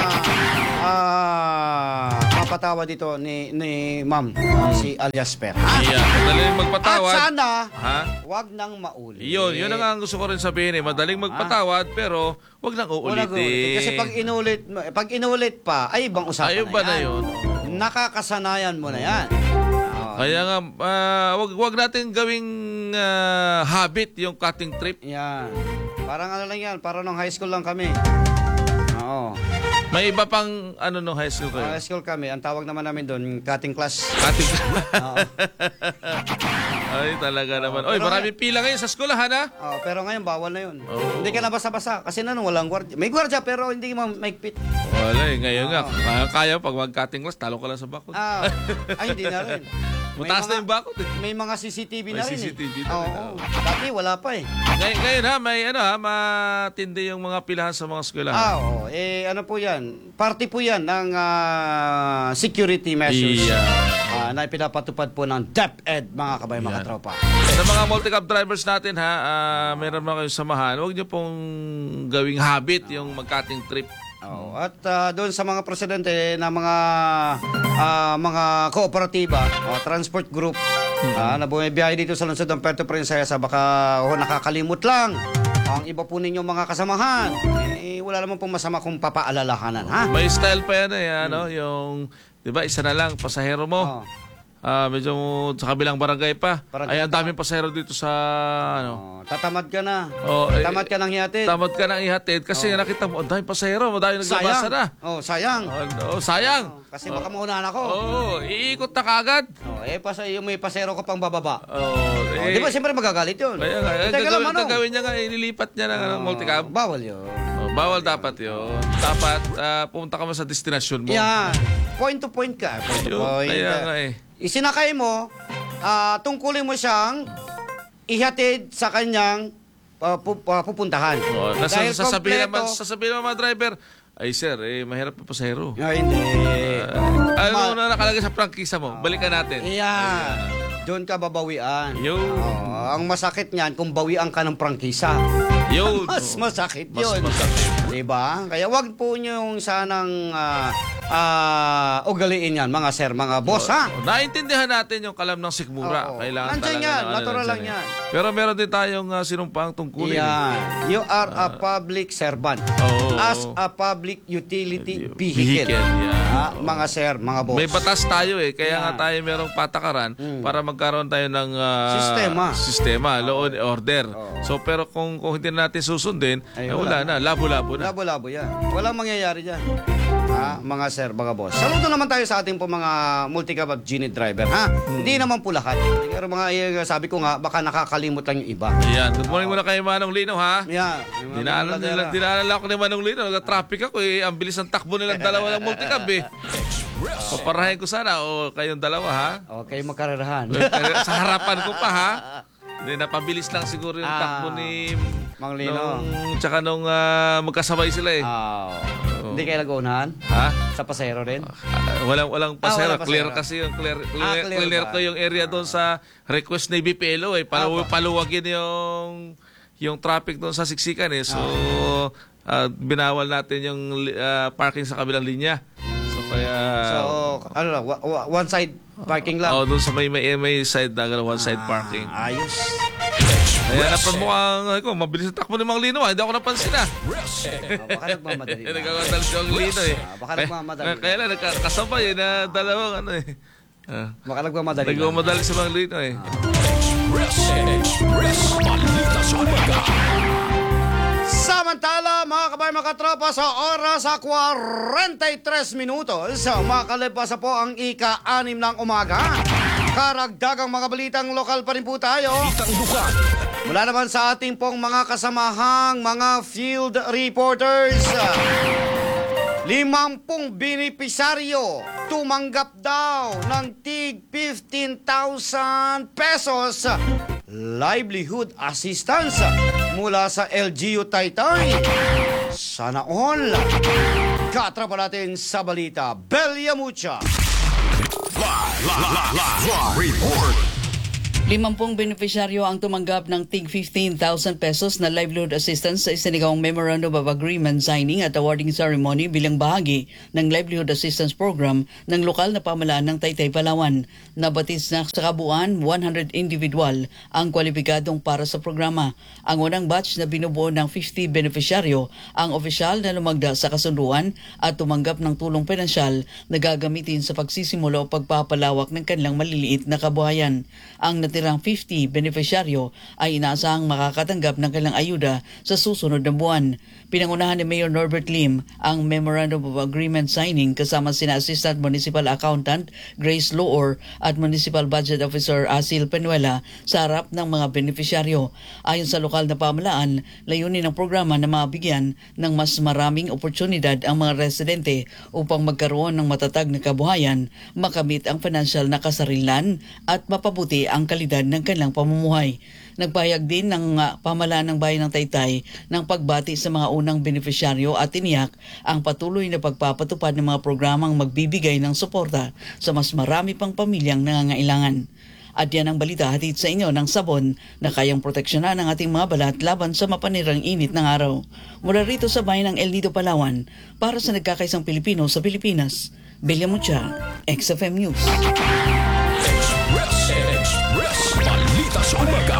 ah mapatawa dito ni ni Ma'am si alias Per. Ha? Yeah, madaling At magpatawad. sana Ha? wag nang mauli. Iyon, yun ang ang gusto ko rin sabihin eh. Madaling magpatawad pero wag nang Wala ko ulitin. uulitin. Kasi pag inulit, pag inulit pa, ay ibang usapan Ayun na ba yan. na yun? Nakakasanayan mo na yan. Oo. Kaya nga, ah, wag, wag natin gawing ah, habit yung cutting trip. Yan. Parang ano lang yan, parang nung high school lang kami. Oo. May iba pang ano nung high school kayo? High school kami, ang tawag naman namin doon, cutting class. Cutting Oo. Ay, talaga naman. Oy, pero- maraming pila ngayon sa eskwelahan ha? Oh, pero ngayon bawal na 'yun. Oo. Hindi ka na basa-basa kasi noon walang gwardiya. May gwardiya pero hindi mo maigpit. Wala eh, ngayon nga. Kaya, kaya pag mag-cutting class, talo ka lang sa bakod. Ah, ay hindi na rin. May Mataas na mga- yung bakod eh. May mga C C T V na May rin. C C T V eh. na rin, Oo. oo. Dati wala pa eh. Ngay- ngayon ha, may ano ha, matindi yung mga pilahan sa mga eskwelahan. Ah, oo. Eh ano po 'yan? Party po 'yan ng ah, security measures. Iya. Ah, na pinapatupad po ng DepEd mga kabay mga Yan. tropa. Sa mga multi-cab drivers natin ha, ah, meron mga kayong samahan, huwag niyo pong gawing habit yung mag-cutting trip. Oo. At ah, doon sa mga presidente na mga ah, mga kooperatiba o transport group ah, na bumibiyahe dito sa lungsod ng Puerto Princesa, baka oh, nakakalimot lang ang iba po ninyong mga kasamahan. Eh, wala naman pong masama kung papaalalahanan, ha? May style pa yan eh, ano, yung, di ba, isa na lang, pasahero mo. Oo. Ah, medyo sa kabilang barangay pa. Barangay Ay, ang pa. daming pasahero dito sa, ano, Oh, tatamad ka na. Oh, eh, Tatamad ka ng hihatid. tamad ka nang ihatid kasi nakita mo, ang daming pasahero, ang daming naglabasa na. Oh, sayang. Oh, sayang. Oh, kasi baka maunahan ako. Oo, iikot na kagad. Oh, eh, pas yung may pasero ka pang bababa. Oh, Oh, eh, di ba siyempre magagalit yun? Kaya nga, eh, Teka lang, gagawin, Manong. gagawin niya nga, ililipat niya ng Oh, multicab. Bawal yun. Oh, bawal dapat yun. Dapat ah, pumunta ka mo sa destinasyon mo. Yan. Point to point ka. Point to Yun, point. kaya nga eh. Isinakay mo, ah, tungkulin mo siyang ihatid sa kanyang ah, pu- ah, pupuntahan. Oh, nasa, Dahil sasabihin naman, kompleto- sasabihin naman mga driver, ay sir, eh, mahirap yung pasahero. Ay, hindi. Ano Ma- na nakalagay sa prangkisa mo? Balikan natin. Yan. Doon ka babawian. Yo. Oh, ang masakit niyan kung bawian ka ng prangkisa. Yo. Mas masakit Mas yun. masakit. Diba? Kaya wag po niyong sanang ah, ah, ugaliin yan, mga sir, mga boss, ha? Oh, naintindihan natin yung kalam ng sikmura. Oo. Kailangan Nandyan talaga. yan. ng ano, Natural lang nandyan yan. Pero meron din tayong uh, sinumpang tungkulin. Yan. You are a public servant. Oo. As a public utility Vehicle, vehicle. yan. Ha? Mga sir, mga boss. May batas tayo eh. Kaya Yan. nga tayo merong patakaran para magkaroon tayo ng ah, Sistema. sistema, law and order. So pero kung, kung hindi natin susundin, Ay, eh, wala, wala na. Labo-labo na. Labo-labo yan. Walang mangyayari dyan. Ha? Mga sir, mga boss. Saludo naman tayo sa ating po mga multi-cab at Genie driver, ha? Hmm. Hindi naman po lahat. Pero mga, eh, sabi ko nga, baka nakakalimot lang yung iba. Ayan. Good morning muna kay Manong Lino ha. Yan. Dinaanan nila, dinaanan ako ni Manong Lino. Nag-traffic ako eh. Ang bilis ng takbo nilang dalawa ng multicab eh. Paparahin ko sana o kayong dalawa ha. Okay, magkarerahan. Sa harapan ko pa ha. Hindi, napabilis lang siguro yung Ah, takbo ni Mang Lino. Nung, tsaka nung ah, magkasabay sila eh. Ah, Hindi kayo nag-uunahan? Ha? Sa pasahero rin? Ah, walang walang pasero. walang Clear pasahero. kasi yung clear, Ah, clear, clear clear ba? ko yung area doon sa request ni B P L O eh. Palu, Ah, paluwagin yung yung traffic doon sa Siksikan eh. So ah, binawal natin yung ah, parking sa kabilang linya. So kaya So, ano lang, wa- wa- one side parking lang. oh, doon sa may may, may side na gano'n, one side parking. Ah, ayos. Kaya napamukhang ay ko, mabilis ang takbo ni Mang Lino. ah. Hindi ako napansin ah. Ah, baka nagmamadali lang. Nagkakatal si Mang Lino eh. Ah, baka Kaya- nagmamadali lang. Kaya lang, nagkakasabay eh, na dalawang ano eh. Ah. Baka nagmamadali lang. Nagmamadali si Mang Lino eh. Express, Express, balita sa umaga. Samantala, mga kabay, mga katropa, sa oras sa forty-three minutos, makalipasa po ang ika-anim ng umaga. Karagdagang mga balitang lokal pa rin po tayo. Itang Dukan, Mula naman sa ating pong mga kasamahang mga field reporters, limampung benepisaryo tumanggap daw ng tig fifteen thousand pesos livelihood assistance mula sa L G U Taytay. Sana all. Katrapa natin sa balita, Belia Mucha. Live, live, live, live report. Limampung benepisyaryo ang tumanggap ng tig fifteen thousand pesos na livelihood assistance sa isinagawang Memorandum of Agreement signing at awarding ceremony bilang bahagi ng Livelihood Assistance Program ng lokal na pamahalaan ng Taytay, Palawan. Nabatis na sa kabuuan, one hundred individual ang kwalipikadong para sa programa. Ang unang batch na binubuo ng fifty benepisyaryo ang opisyal na lumagda sa kasunduan at tumanggap ng tulong pinansyal na gagamitin sa pagsisimula o pagpapalawak ng kanilang maliliit na kabuhayan. Ang natirang fifty benepisyaryo ay inaasahang makakatanggap ng kanilang ayuda sa susunod na buwan. Pinangunahan ni Mayor Norbert Lim ang Memorandum of Agreement signing kasama sina Assistant Municipal Accountant Grace Loor at Municipal Budget Officer Asil Penuela sa harap ng mga benepisyaryo. Ayon sa lokal na pamahalaan, layunin ng programa na mabigyan ng mas maraming oportunidad ang mga residente upang magkaroon ng matatag na kabuhayan, makamit ang financial na kasarilan at mapabuti ang kalidad ng kanilang pamumuhay. Nagpahayag din ng uh, pamahalaan ng bayan ng Taytay ng pagbati sa mga unang benepisyaryo at tiniyak ang patuloy na pagpapatupad ng mga programang magbibigay ng suporta sa mas marami pang pamilyang nangangailangan. At yan ang balita hatid sa inyo ng Sabon na kayang proteksyonan ang ating mga balat laban sa mapanirang init ng araw. Mula rito sa bayan ng El Nido, Palawan, para sa nagkakaisang Pilipino sa Pilipinas, Belia Mucha, X F M News. Express, Express, balita sa umaga.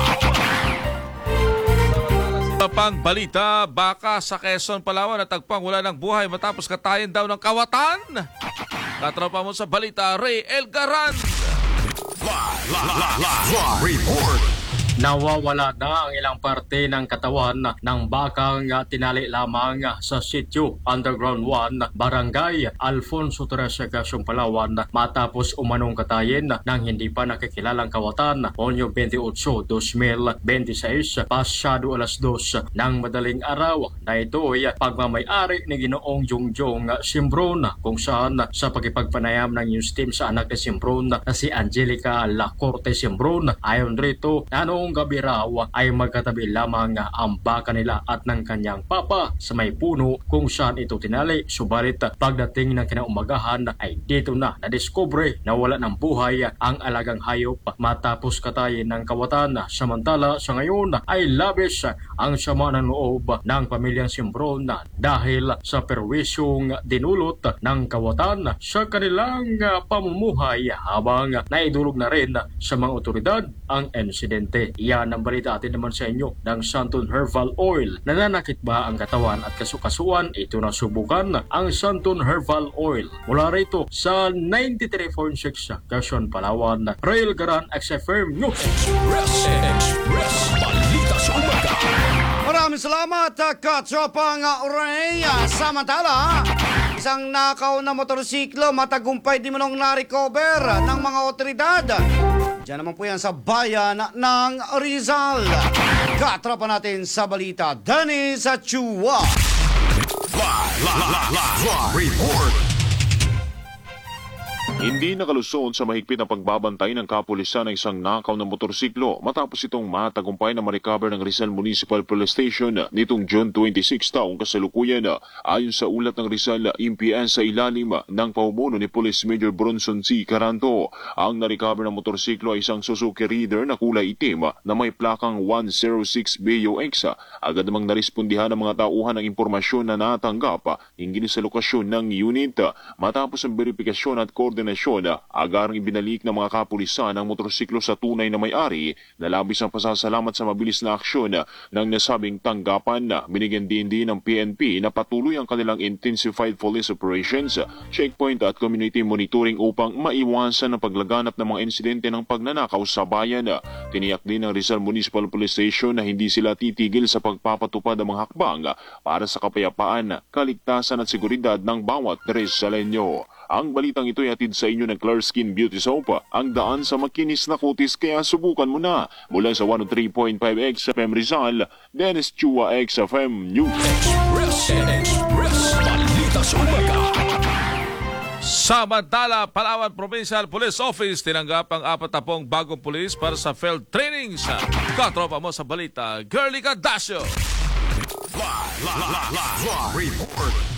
Pang balita, baka sa Quezon, Palawan natagpang wala ng buhay matapos katayin daw ng kawatan. Katropa mo sa balita, Ray Elgaran. Live, live, live, live report. Nawawala na ang ilang parte ng katawan ng bakang tinali lamang sa sitio Underground one, Barangay Alfonso Teresa, Quezon, Palawan matapos umanong katayin ng hindi pa nakikilalang kawatan Onyo twenty-eight, twenty twenty-six pasado alas dos ng madaling araw na ito ay pagmamayari ni Ginoong Jongjong Simbron kung saan sa pagkipagpanayam ng news team sa anak ni Simbron na si Angelica Lacorte Simbron, ayon rito na noong gabi raw ay magkatabi lamang ang baka nila at ng kanyang papa sa may puno kung saan ito tinali. Subalit pagdating ng kinaumagahan ay dito na nadiskubre na wala ng buhay ang alagang hayop matapos katayin ng kawatan. Samantala sa ngayon ay labis ang sama ng loob ng pamilyang Simbron dahil sa perwisyong dinulot ng kawatan sa kanilang pamumuhay habang naidulog na rin sa mga otoridad ang insidente. Yan ang balita atin naman sa inyo ng Santon Herbal Oil. Nananakit ba ang katawan at kasukasuan? Ito na subukan ang Santon Herbal Oil. Mula rito sa ninety-three point six Quezon, Palawan, Rail Garan, X F M News. Express, Express, balita sa umaga. Maraming salamat, Katropang Ray. Samantala, isang nakaw na motorsiklo matagumpay di manong na-recover ng mga otoridad. Diyan naman po yan sa bayan ng Rizal. Katrapa natin sa balita, Dennis Chua. Live, live, live, live report. Hindi nakalusot sa mahigpit na pagbabantay ng kapulisan ng isang nakaw na motorsiklo matapos itong matagumpay na ma-recover ng Rizal Municipal Police Station nitong June twenty-six taong kasalukuyan. Ayon sa ulat ng Rizal M P N sa ilalim ng pamumuno ni Police Major Bronson C. Caranto, ang na-recover na motorsiklo ay isang Suzuki Raider na kulay itim na may plakang one oh six B O X. Agad namang narespondihan ng mga tauhan ng impormasyon na natanggap hinggil sa lokasyon ng unit. Matapos ang verifikasyon at koordinasyon, agarang ibinalik ng mga kapulisan ang motorsiklo sa tunay na may-ari na labis ang pasasalamat sa mabilis na aksyon ng nasabing tanggapan. Binigyan din din ng P N P na patuloy ang kanilang intensified police operations, checkpoint at community monitoring upang maiwasan ang paglaganap ng mga insidente ng pagnanakaw sa bayan. Tiniyak din ng Rizal Municipal Police Station na hindi sila titigil sa pagpapatupad ng mga hakbang para sa kapayapaan, kaligtasan at seguridad ng bawat Rizaleño. Ang balitang ito ay hatid sa inyo ng Clark Skin Beauty Soap. Ang daan sa makinis na kutis kaya subukan mo na. Mula sa one oh three point five X F M Rizal, Dennis Chua, X F M News. Express Express Balita sa Umaga. Samantala, Palawan Provincial Police Office tinanggap ang apat na pong bagong pulis para sa field training sa katropa mo sa balita, Girly Cadasio. Report.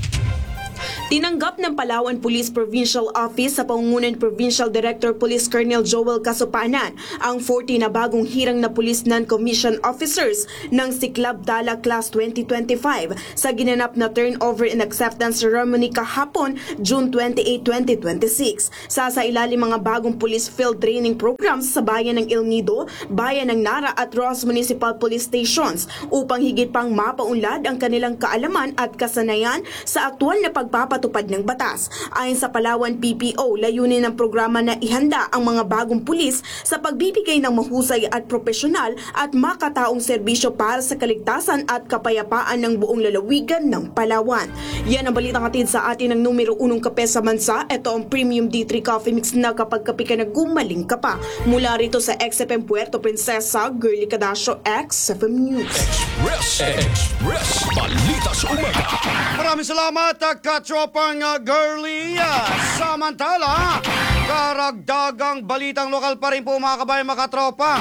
Tinanggap ng Palawan Police Provincial Office sa pangungunan Provincial Director Police Colonel Joel Casupanan ang forty na bagong hirang na police non-commissioned officers ng Siklab Dala Class twenty twenty-five sa ginanap na turnover and acceptance ceremony kahapon, June twenty-eighth, twenty twenty-six. Sasailalim mga bagong police field training programs sa bayan ng El Nido, bayan ng Nara at Ross Municipal Police Stations upang higit pang mapaunlad ang kanilang kaalaman at kasanayan sa aktual na pagpapatupad ng batas. Ayon sa Palawan P P O, layunin ng programa na ihanda ang mga bagong pulis sa pagbibigay ng mahusay at profesional at makataong serbisyo para sa kaligtasan at kapayapaan ng buong lalawigan ng Palawan. Yan ang balitang hatid sa atin ng numero unong kape sa bansa. Ito ang Premium D three Coffee Mix na kapag kape ka na gumaling ka pa. Mula rito sa X F M Puerto Princesa, Girly Cadasio, X F M News. Express Express Balita sa Umaga. Maraming salamat, katropang uh, Girly. Uh, samantala, karagdagang balitang lokal pa rin po mga kabayan, mga katropa.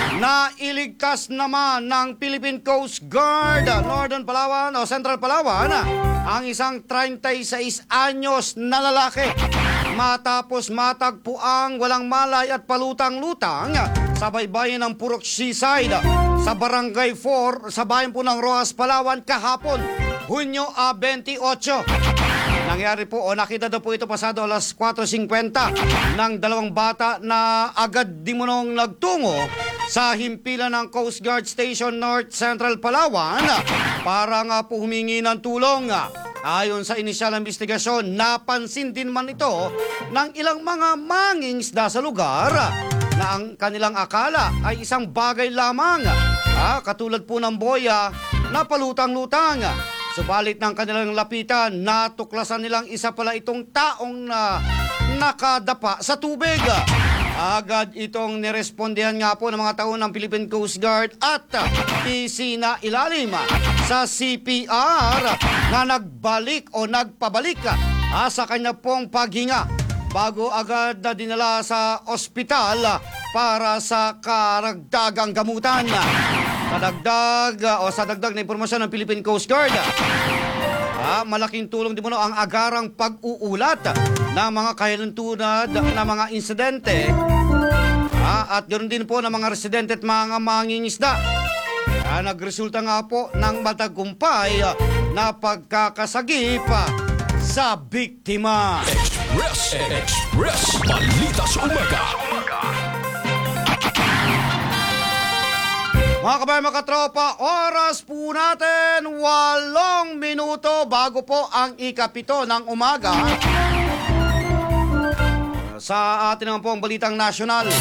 Nailigtas naman ng Philippine Coast Guard, uh, Northern Palawan o Central Palawan, uh, ang isang thirty-six anyos na lalaki matapos matagpuang walang malay at palutang-lutang sa baybayin ng Purok Seaside sa Barangay four sa bayan po ng Rojas, Palawan kahapon, Hunyo twenty-eight. Nangyari po o nakita daw po ito pasado alas four fifty ng dalawang bata na agad di mo nung nagtungo sa himpilan ng Coast Guard Station North Central Palawan para nga po humingi ng tulong. Ayon sa inisyal na investigasyon, napansin din man ito ng ilang mga mangingisda sa lugar na ang kanilang akala ay isang bagay lamang, ah, katulad po ng boya na palutang-lutang. Subalit ng kanilang lapitan, natuklasan nilang isa pala itong taong na nakadapa sa tubig. Agad itong nirespondihan nga po ng mga tao ng Philippine Coast Guard at isinailalim sa C P R na nagbalik o nagpabalik ah, sa kanya pong paghinga bago agad na dinala sa ospital para sa karagdagang gamutan. Sa dagdag o sa dagdag na impormasyon ng Philippine Coast Guard, ah, malaking tulong din mo no ang agarang pag-uulat ng mga kahilintunad na mga insidente ah, at ganoon din po ng mga residente at mga mangingisda. Ah, nagresulta nga po ng matagumpay na pagkakasagip sa biktima. Express Express Balita sa Umaga. Mga kabayan, mga katropa, oras po natin walong minuto bago po ang ikapito ng umaga. Sa atin naman po ang balitang nasyonal.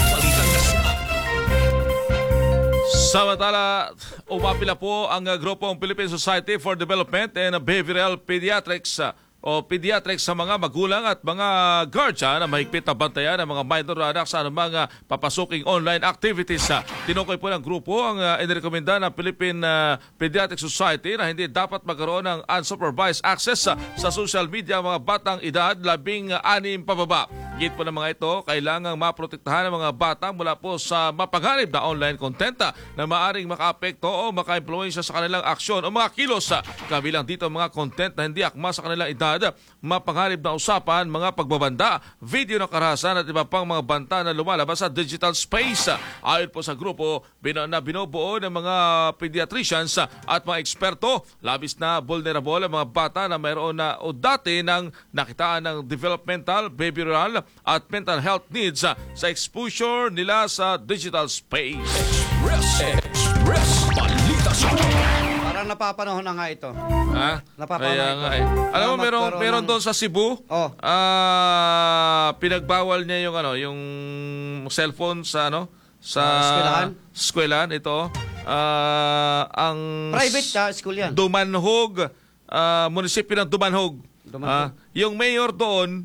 Samantala, umapila po ang uh, grupong Philippine Society for Development and Behavioral Pediatrics uh, o pediatrics sa mga magulang at mga guardian na mahigpit na bantayan ng mga minor anak sa mga papasuking online activities. Tinukoy po ng grupo ang uh, inirekomenda ng Philippine uh, Pediatric Society na hindi dapat magkaroon ng unsupervised access uh, sa social media ang mga batang edad labing anim pababa. Git po ng mga ito, kailangang maprotektahan ng mga bata mula po sa mapanganib na online content na maaring makaapekto o maka-impluensya sa kanilang aksyon o mga kilos. Kabilang dito mga content na hindi akma sa kanilang edad, mapanganib na usapan, mga pagbabanda, video ng karahasan at iba pang mga banta na lumalabas sa digital space. Ayon po sa grupo na binubuo ng mga pediatricians at mga eksperto, labis na vulnerable ang mga bata na mayroon na o dati ng nakitaan ng developmental, behavioral at mental health needs sa exposure nila sa digital space. Express Express Balita sa Umaga. Parang napapanahon na nga ito. Ha? Napapanahon Kaya ito. nga eh. Alam mo, meron, magkaroon meron ng- doon sa Cebu, Oh. ah, pinagbawal niya yung ano, yung cellphone sa ano, sa Ah, eskwelahan? eskwelahan, ito. Ah, ang Private ah, school yan. Dumanhog, ah, munisipyo ng Dumanhog. Dumanhog. Ah, yung mayor doon,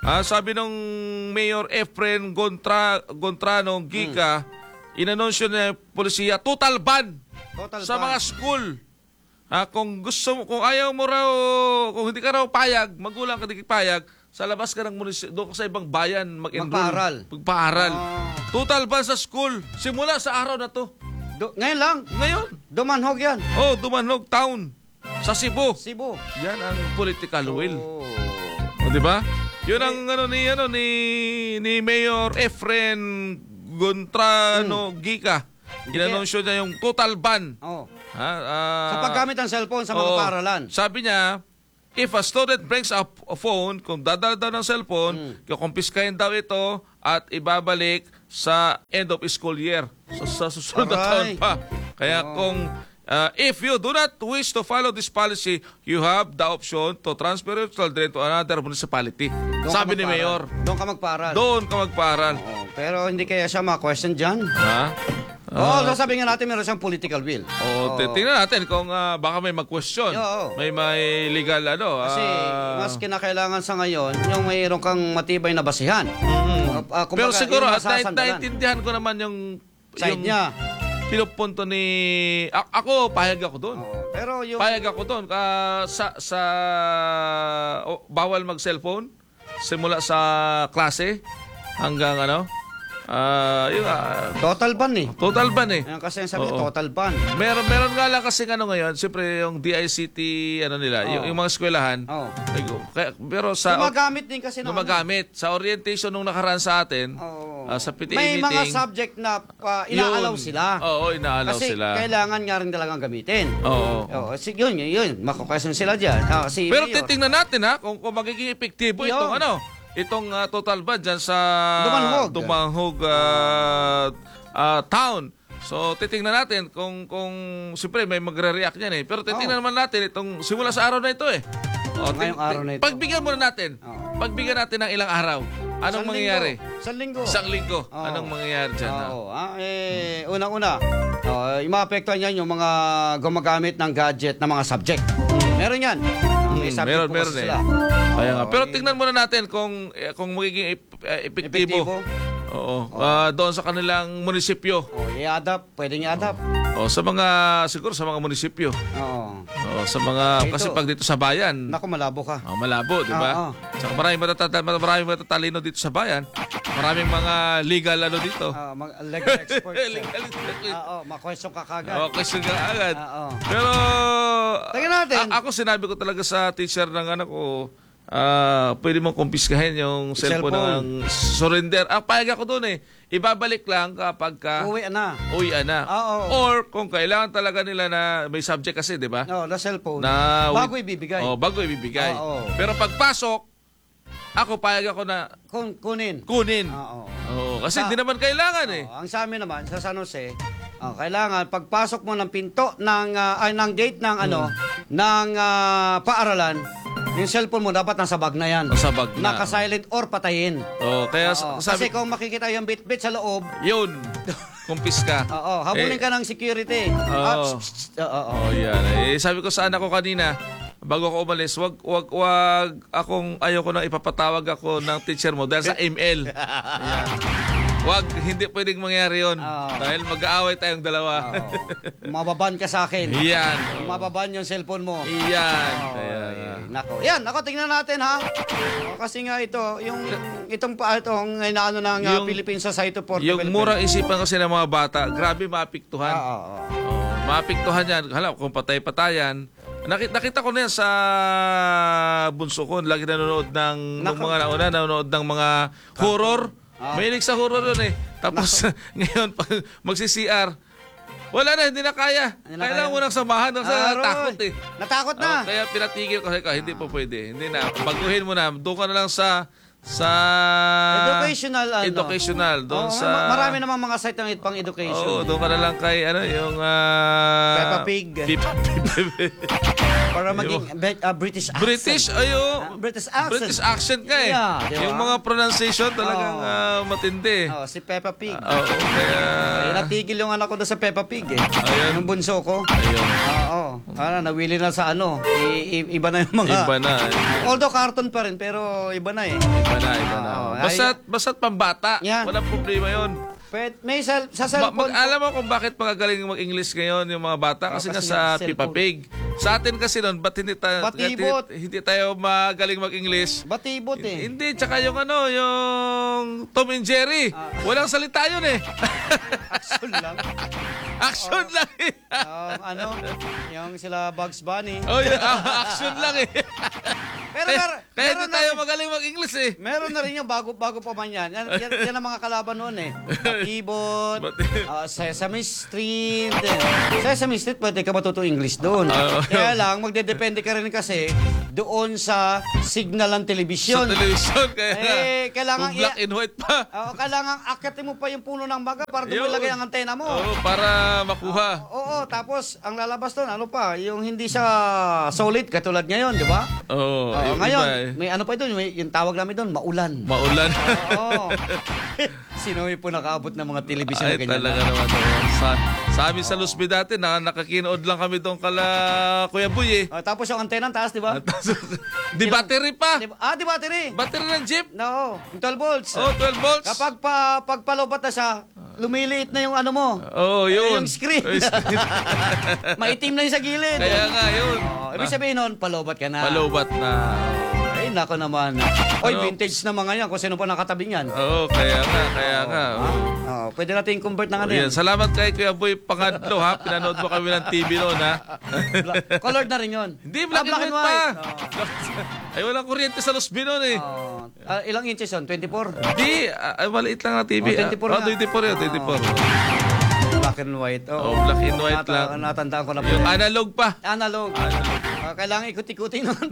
Ah, sabi ng Mayor Efren Gontra, Gontrano Gica, Hmm. inanunsyo na yung polisiya, total ban Total sa ban. mga school. Ah, kung gusto mo, kung ayaw mo raw, kung hindi ka raw payag, magulang ka di payag, sa labas ka ng munisipyo, doon ka sa ibang bayan mag-enroll. Magpaaral. Magpaaral. Ah. Total ban sa school. Simula sa araw na to. Do- ngayon lang. Ngayon. Dumanhog yan. Oh, Dumanhog Town. Sa Cebu. Cebu. Yan ang political will. Oh. O, di ba? Yun ang ano ni ano ni ni Mayor Efren Gontrano Gica. Inanunsyo niya yung total ban. Oh. Ha? ah, Sa paggamit ng cellphone sa mga oo. paaralan. Sabi niya, if a student brings up a phone, kung dadala daw ng cellphone, Hmm. kukumpiskahin daw ito at ibabalik sa end of school year. So, sa susunod na taon Aray. pa. Kaya kung uh, if you do not wish to follow this policy, you have the option to transfer your children to another municipality. Doon ka Sabi ni magpaaral. Mayor. Doon ka magpaaral. Doon ka magpaaral. Oo, pero hindi kaya siya ma-question dyan. Ha? Oo, oh, sasabihin nga natin meron siyang political will. O, Oo. tingnan natin kung ah, baka may mag-question. Oo. May may legal ano. Kasi ah, mas kinakailangan sa ngayon yung mayroon kang matibay na basihan. Mm. Ah, Pero kumbaga, siguro, yung at nai- masasandalan. naiintindihan ko naman yung Side yung niya. pinupunto ni... A- ako, payag ako doon. Oo, pero yung... Payag ako doon. Ka, sa, sa oh, bawal mag-cellphone simula sa klase hanggang ano. Ah, yung ah, Total ban eh. total ban eh. Yan kasi ang sabi, Oo. total ban. Meron meron nga lang kasi ano ngayon, siyempre yung D I C T ano nila, Oo. yung, yung mga eskwelahan. Oo. Ay, go- kaya- pero sa Gumagamit din kasi ng... gumagamit sa orientation nung nakaraan sa atin, Oo. ah, sa P T A May meeting. mga subject na uh, inaalaw Yun. sila. Oo, inaalaw Kasi sila. kailangan nga rin talagang gamitin. Oo. Oo, si, yun, yun, yun. Makukwestiyon sila dyan. Ah, si Pero Mayor. titingnan natin ha kung, kung magiging epektibo Yun. itong ano, itong ah, total ban dyan sa Dumanhog. Dumanhog, ah, ah, town. So titingnan natin kung kung siyempre may magre-react niyan eh. Pero titingnan naman natin itong simula sa araw na ito eh. O, Ngayong araw na ito. Pagbigyan muna natin. Oo. Pagbigyan natin ng ilang araw. Anong Isang mangyayari? linggo. Isang linggo. Isang linggo. Oo. Anong mangyayari dyan? ha? Oo, ah, eh, unang-una, oh, yung maapektuhan yan yung mga gumagamit ng gadget na mga subject. Meron yan. May Hmm, subject meron, po meron kasi eh. sila. Kaya nga. Oo, Pero eh, tingnan muna natin kung eh, kung magiging ep- eh, epektibo. Epektibo. Oo. Ah, doon sa kanilang munisipyo. Oh, i-adapt, pwedeng i-adapt. O sa mga siguro sa mga munisipyo. Oo. O sa mga Ito. kasi pag dito sa bayan, Naku, malabo ka. oh, malabo, di ba? Oo. Saka maraming matatata, maraming matatalino dito sa bayan. Maraming mga legal ano dito. Ah, mag- legal expert. Legal expert. Ah, oh, ma-question ka kagad. Okay, sige agad. Oo. Pero Tingnan natin. a- ako sinabi ko talaga sa teacher ng anak ko, ah, pwede mong kumpiskahin yung cellphone, Cellphone. ng surrender. Ah, payag ako doon eh. Ibabalik lang kapag ka Uwi na. uwi na. Oo. Or kung kailangan talaga nila na may subject kasi, di ba? No, na cellphone. Na Bago ibibigay. Oh, bago ibibigay. Oo. Pero pagpasok, ako payag ako na Kun- kunin. kunin. Oo. Oo, kasi Sa- hindi naman kailangan eh. Oh, ang sa amin naman sa San Jose, oh, kailangan pagpasok mo ng pinto ng ah, ay ng gate ng ano Hmm. ng ah, paaralan, yung cellphone mo dapat nasa bag na yan. Nasa bag na. Naka-silent or patayin. Oh, kaya Oo. sabi Kasi kung makikita yung bit-bit sa loob, yun. Kumpis ka. oo, habulin Eh, ka ng security. Oo. Ah, psst, psst, oo, oo. Oh, yan. Eh, sabi ko sa anak ko kanina, bago ako umalis, wag wag wag akong ayoko nang ipapatawag ako ng teacher mo dahil sa M L. Ayan. Wag, hindi pwedeng mangyari 'yon. Oo. Dahil mag-aaway tayong dalawa. Oo. Mababan ka sa akin. Yan. Mababan yung cellphone mo. Iyan. Oo, Kaya, eh, nako. Yan, nako tingnan natin ha. O, kasi nga ito, yung itong pa itong inaano ng uh, Yung- Philippine Society for yung Development. murang isipan kasi ng mga bata, grabe maapektuhan. Ah, oo, oo. Oh, maapektuhan yan. Hala, kung patay-patayan. Nakita, nakita ko na yan sa bunso ko. Lagi nanonood ng, ng Nako. mga nauna, nanonood ng mga horror. Ah. Mahilig sa horror yun eh. Tapos ngayon, pag magsi-C R, wala na, hindi na kaya. Hindi na Kailangan kaya. mo nang samahan. Kasi Aroy. natakot eh. Natakot na. Oh, kaya pinatigil ko. Sabi ko, hindi po pwede. Hindi na. Baguhin mo na. Doon ka na lang sa sa Educational, ano? Educational. Doon Oo, sa ma- marami namang mga site ng pang education. Oo, doon ka na lang kay ano, yung ah Peppa Pig. Peppa Pig. Para Yung- maging be- ah, British accent. British, ayo. Ah, British accent. British accent ka eh. Yeah, di ba? Yung mga pronunciation talagang Oo. ah, matindi. Oh, si Peppa Pig. Oo, kaya... Eh, natigil yung anak ko doon sa Peppa Pig eh. Ayan. Yung bunso ko. Ayun. Oo. Ah, nawili na sa ano. I- i- iba na yung mga... Iba na. eh. Although cartoon pa rin, pero iba na eh. Iba na, iba na. Oo. Basta't, basta't pambata. Yan. Walang problema yun. Pwede, may sel- sa Ma- cellphone. mag- alam mo kung bakit magagaling mag-English ngayon yung mga bata? Kasi, Ah, nga kasi sa nga Peppa cellphone. Pig. Sa atin kasi noon, ba't hindi, ta- Batibot. hindi, hindi tayo magaling mag-English? Batibot eh. Hindi, tsaka yung ano, yung Tom and Jerry. Ah. Walang salita yun eh. Action lang. Action lang eh. Um, ano, yung sila Bugs Bunny. Oh, yeah, ah, action lang eh. Pero kaya mer- kaya meron hindi na tayo rin- magaling mag-English eh. Meron na rin yung bago, bago pa man yan. Yan, yan, yan ang mga kalaban noon eh. Batibot, Bati- ah, Sesame Street. eh. Sesame Street, pwede ka matuto English doon. Ah, Kaya lang, magdedepende ka rin kasi doon sa signal ng Sa telebisyon. television. Kaya Eh, kailangan kung black i- and white pa. Oo, kailangan akitin mo pa yung puno ng baga para doon mo Yun. ilagay ang antena mo. Oo, para makuha. Oo, tapos ang lalabas doon, ano pa, yung hindi siya solid katulad ngayon, di ba? Oo, Oo, yung ngayon, iba eh. may ano pa doon, may, yung tawag namin doon, maulan. Maulan. Oo. Sino may po nakaabot ng mga telebisyon na Ay, ganyan? talaga naman. oh. Sa, sa amin sa Luzbi dati, na, nakakinood lang kami doon kala Kuya Buy eh. Oh, tapos yung antena ang taas, di ba? Di battery pa. Di ba? Ah, di battery. Battery ng jeep. No, yung twelve volts. Oh, twelve volts. Kapag pa, pagpalobat na siya, lumiliit na yung ano mo. Oh, yun. Yung screen. Ay, screen. Maitim na yung sa gilid. Kaya nga, yun. Oh, ibig sabihin nun, palobat ka na. Palobat na. Ay, nako naman. Oy, Ano? vintage na mga yan. Kung sino pa nakatabi niyan. Oo, kaya nga, kaya nga. Oh. Oh, pwede natin convert ng ano Oh, yan. yan. Salamat kay Kuya Boy Pangadlo ha. Pinanood mo kami ng T V noon ha. Colored na rin yun. Hindi, black, Ah, and white pa. Ay, walang kuryente sa Luzbi noon eh. Oh. Ah, ilang inches yun? twenty-four? Hindi, ah, ay, maliit lang ang T V. Oh, twenty-four ah. Oh, nga. twenty-four yun, twenty-four. Black and white. Oh, black and white lang. Natandaan ko na po. Yung analog pa. Analog. Ah, kailangan ikot-ikutin naman.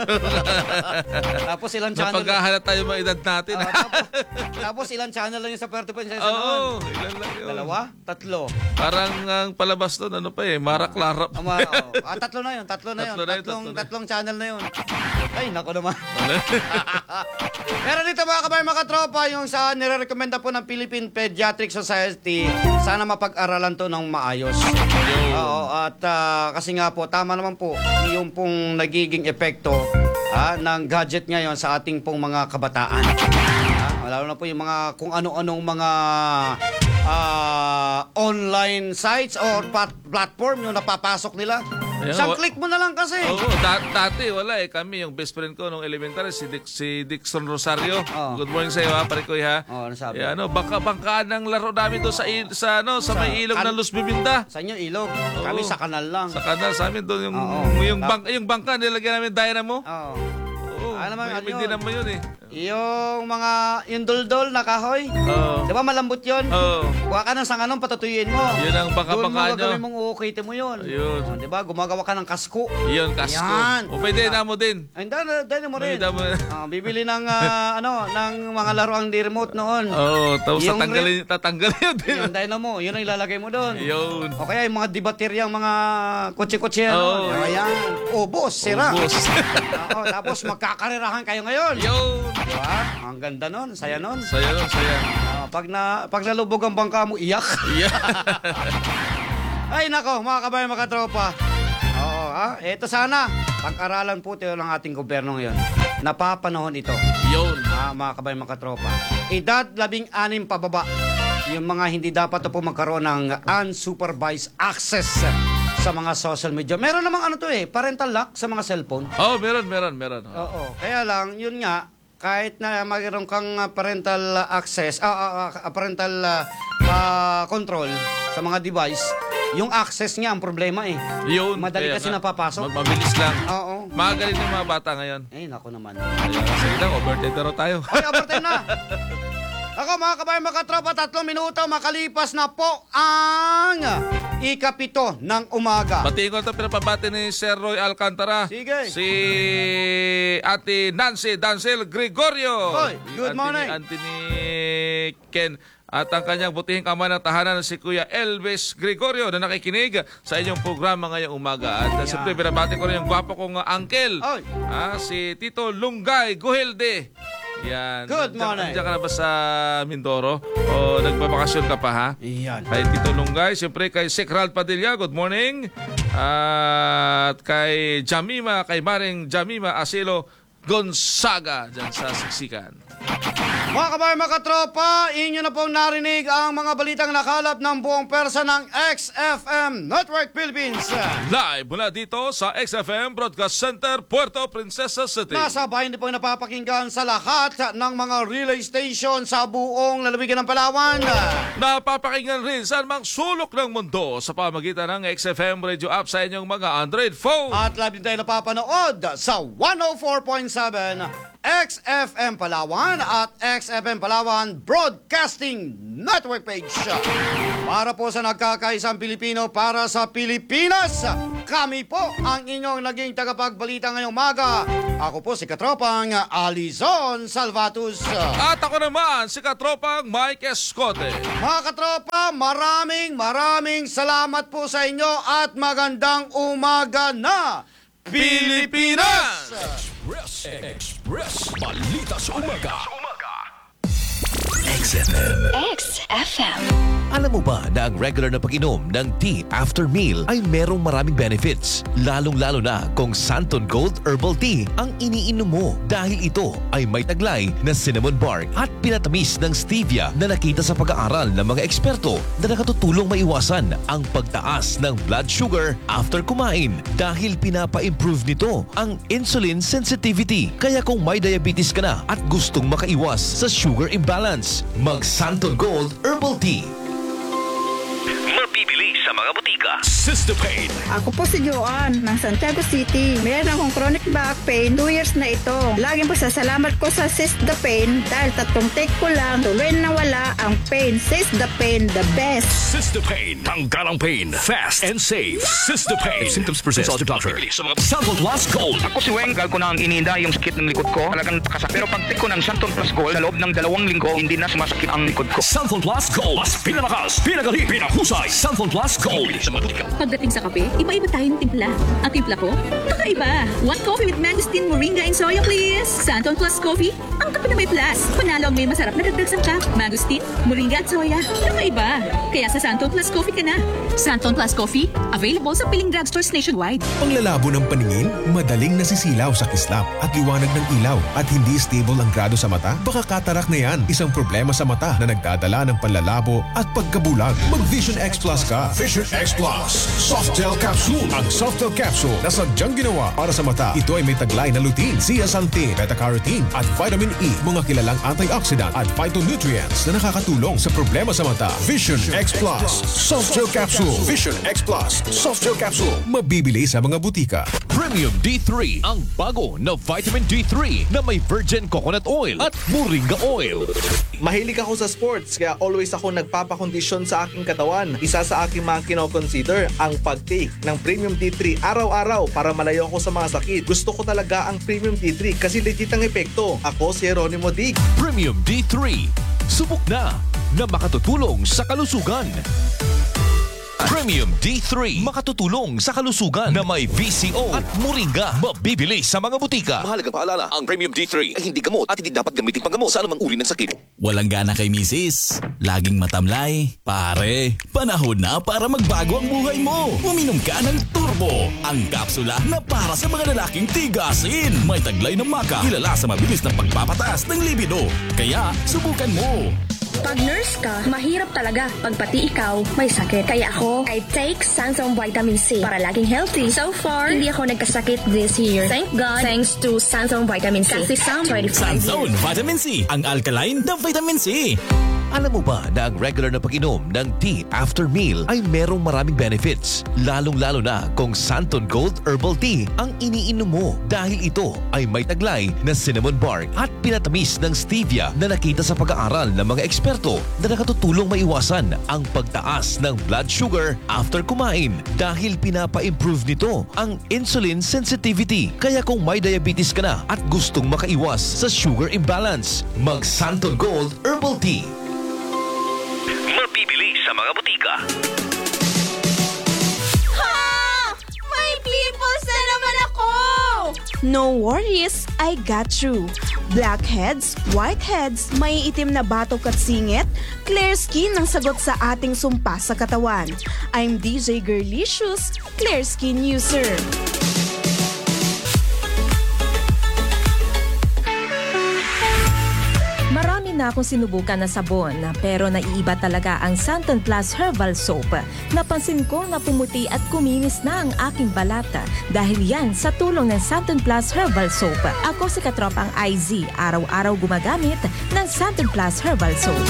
Tapos ilang channel. Napaghahanap tayo mga edad natin. Ah, tapos, tapos ilang channel lang yung sa Puerto Princesa Oo, noon? ilan lang yun. Dalawa? Tatlo? Parang ang palabas doon, ano pa eh, Marak Larap. Ah, ma- oh. ah, tatlo na yun. Tatlo na yun. Tatlo na yun, Tatlong, tatlo na. tatlong channel na yun. Ay, nako naman. Pero dito mga kabayan, mga katropa, yung sa nire-recommenda po ng Philippine Pediatric Society, sana mapag-aralan to ng maayos. Oo, at ah, kasi nga po, tama naman po, yung pong nagiging epekto ah, ng gadget ngayon sa ating pong mga kabataan. Ah, lalo na po yung mga kung ano-anong mga ah, online sites or pat- platform yung napapasok nila. Ayan, Isang wa- click mo na lang kasi. Oo, da- dati wala eh. Kami, yung best friend ko nung elementary, si, Dick, si Dixon Rosario. Oo. Good morning sa iyo ha, pare ko ha. Oo, ano sabi? Eh, ano, bangka-bangkaan ng laro namin doon sa, il- sa, ano, sa, Sa may ilog kan- ng Luz Bibinda. Sa inyo, ilog. Kami sa kanal lang. Sa kanal, sa amin doon, yung, Oo. yung, bang, yung bangka, nilagyan namin dynamo. Oo. Oo, Ano naman, may, ano may yun? dinamo yun eh. Yung mga, yung duldol na kahoy. Oo. Di ba malambot yun? Oo. Kuha ka ng sanganon, patutuyin mo. Yun ang Doon mo bangka-bangka nyo. gagawin mong uukite mo yun. Ayun. Oh, di ba? Gumagawa ka ng kasko. Yun, kasko. Yan. O pwede, damo din. Ay, dahil, dahil mo rin. May damo. Ah, bibili ng, ah, ano, ng mga laruang di remote noon. Oo, tapos Yung tatanggalin, tatanggalin yun din. Yung dynamo, yun ang ilalagay mo doon. Yun. O kaya yung mga debateryang mga kotse-kotse. Oo. Ano, ayan. Ubos, sira. Ubos. Oo, tapos magkakarerahan kayo ngayon. Yun. Diba? Ang ganda nun, saya nun. Saya nun, saya. Ah, pag na pag nalubog ang bangka mo, iyak. Yeah. Ay nako, mga kabayan, mga tropa. Oo, ha? Ito sana, pag-aralan po tayo ng ating gobyerno ngayon. Napapanahon ito. Yun. Ah, mga kabayan, mga tropa. Edad labing anim pababa. Yung mga hindi dapat na po magkaroon ng unsupervised access sa mga social media. Meron namang ano to eh, parental lock sa mga cellphone. Oh, meron, meron, meron. Oo. Kaya lang, yun nga, kahit na mayroon kang uh, parental access, ah, ah, ah, parental ah, ah, control sa mga device, yung access niya ang problema eh. Yun. Madali kaya kasi nga. napapasok. Ma- Mabilis lang. Oo. Magaling ng mga bata ngayon. Ay, naku naman. Kaya sige lang, overtime na raw tayo. Ay, overtime na! Ako mga kabayan, mga katropa, tatlong minuto makalipas na po ang ikapito ng umaga. Batiin ko ito pinapabati ni Sir Roy Alcantara. Sige. Si Ate Nancy Dancel Gregorio. Hoy, good Ate morning. Ni, Ate ni Ken at ang kanyang butihing ama ng tahanan na si Kuya Elvis Gregorio na nakikinig sa inyong programa ngayong umaga. At uh, siyempre binabati ko rin yung gwapo kong uh, uncle, ah, si Tito Lunggay Guhilde. Yan. Good morning. Nandiyan ka na ba sa Mindoro? O nagbabakasyon ka pa, ha? Yan. Kay Tito Lunggay, siyempre kay Sekral Padilla, good morning. At kay Jamima, kay Maring Jamima Asilo Gonzaga, dyan sa Siksikan. Mga kabayan, mga katropa, inyo na pong narinig ang mga balitang nakalap ng buong persa ng X F M Network Philippines. Live mula dito sa X F M Broadcast Center, Puerto Princesa City. Nasa bahay din po napapakinggan sa lahat ng mga relay station sa buong lalawigan ng Palawan. Napapakinggan rin sa mga sulok ng mundo sa pamagitan ng X F M Radio app sa inyong mga Android phone. At live din tayo napapanood sa one oh four point seven X F M Palawan at X F M Palawan Broadcasting Network page. Para po sa nagkakaisang Pilipino para sa Pilipinas, kami po ang inyong naging tagapagbalita ngayong umaga. Ako po si Katropang Alizon Salvatus. At ako naman si Katropang Mike Escote. Mga katropa, maraming maraming salamat po sa inyo at magandang umaga na Pilipinas! Express, Express, balita sa umaga. X F M. X F M. Alam mo ba na ang regular na pag-inom ng tea after meal ay merong maraming benefits? Lalong-lalo na kung Santon Gold Herbal Tea ang iniinom mo dahil ito ay may taglay na cinnamon bark at pinatamis ng stevia na nakita sa pag-aaral ng mga eksperto na nakatutulong maiwasan ang pagtaas ng blood sugar after kumain dahil pinapa-improve nito ang insulin sensitivity. Kaya kung may diabetes ka na at gustong makaiwas sa sugar imbalance, mag Santon Gold Herbal Tea. Mabibili sa mga butika. Sistapain. Ako po si Joanne ng Santiago City. Meron akong chronic back pain. Two years na ito. Laging pasasalamat ko sa Sistapain dahil tatlong take ko lang tuloy na wala ang pain. Sistapain, the best. Sistapain. Tanggal ang pain. Fast and safe. Sistapain. If symptoms persist, consult your doctor. Santon Plus Gold. Ako si Weng. Gal ko na ang iniinda yung sakit ng likod ko. Talagang pakasakit. Pero pag take ko ng Santon Plus Gold, sa loob ng dalawang linggo, hindi na sumasakit ang likod ko. Santon Plus Gold. Mas pinalakas, pinagaling, pinahusay. Santon Plus Gold. Pagdating sa kape, iba-iba tayong timpla. Ang timpla ko, kakaiba. One coffee with mangosteen, moringa, and soya, please. Santon Plus Coffee, ang kape na may plus. Panalo ang may masarap na dagdag sangkap. Mangosteen, moringa, at soya. Kakaiba. Kaya sa Santon Plus Coffee ka na. Santon Plus Coffee, available sa piling drugstores nationwide. Panglalabo ng paningin, madaling nasisilaw sa kislap at liwanag ng ilaw at hindi stable ang grado sa mata? Baka katarak na yan, isang problema sa mata na nagdadala ng panlalabo at pagkabulag. Mag Vision X Plus ka. Vision X Plus. Soft Gel Capsule. Ang Soft Gel Capsule na sadyang ginawa para sa mata. Ito ay may taglay na lutein, zeaxanthin, beta-carotene at vitamin E, mga kilalang antioxidant at phytonutrients na nakakatulong sa problema sa mata. Vision X Plus. Soft Gel Capsule. Vision X Plus. Soft Gel Capsule. Mabibili sa mga butika. Premium D three, ang bago na vitamin D three na may virgin coconut oil at moringa oil. Mahilig ako sa sports kaya always ako nagpapakondisyon sa aking katawan. Isa sa aking mga kinoconsider ang pag-take ng Premium D three araw-araw para malayo ako sa mga sakit. Gusto ko talaga ang Premium D three kasi legit ang epekto. Ako si Jeronimo Dig. Premium D three. Subok na na makatutulong sa kalusugan. Premium D three, makatutulong sa kalusugan na may V C O at moringa. Mabibili sa mga butika. Mahalagang paalala, ang Premium D three ay hindi gamot at hindi dapat gamitin panggamot sa anumang uri ng sakit. Walang gana kay misis, laging matamlay. Pare, panahon na para magbago ang buhay mo. Uminom ka ng Turbo, ang kapsula na para sa mga lalaking tigasin. May taglay ng maka, kilala sa mabilis na pagpapataas ng libido. Kaya, subukan mo. Pag nurse ka, mahirap talaga pag pati ikaw may sakit. Kaya ako, I take Sansom Vitamin C para laging healthy. So far, hindi ako nagkasakit this year. Thank God, thanks to Sansom Vitamin C. Kasi Sam twenty-five Sansom Vitamin C, ang alkaline na vitamin C. Alam mo ba na ang regular na pag-inom ng tea after meal ay merong maraming benefits? Lalong-lalo na kung Santon Gold Herbal Tea ang iniinom mo dahil ito ay may taglay na cinnamon bark at pinatamis ng stevia na nakita sa pag-aaral ng mga eksperto na nakatutulong maiwasan ang pagtaas ng blood sugar after kumain dahil pinapa-improve nito ang insulin sensitivity. Kaya kung may diabetes ka na at gustong makaiwas sa sugar imbalance, mag Santon Gold Herbal Tea. mga butika. May pimples na naman ako! No worries, I got you. Blackheads, whiteheads, may itim na batok at singit, clear skin ang sagot sa ating sumpa sa katawan. I'm D J Girlicious, clear skin user. Marami na akong sinubukan na sabon, pero naiiba talaga ang Santon Plus Herbal Soap. Napansin ko na pumuti at kuminis na ang aking balata dahil yan sa tulong ng Santon Plus Herbal Soap. Ako si Katropang I Z, araw-araw gumagamit ng Santon Plus Herbal Soap.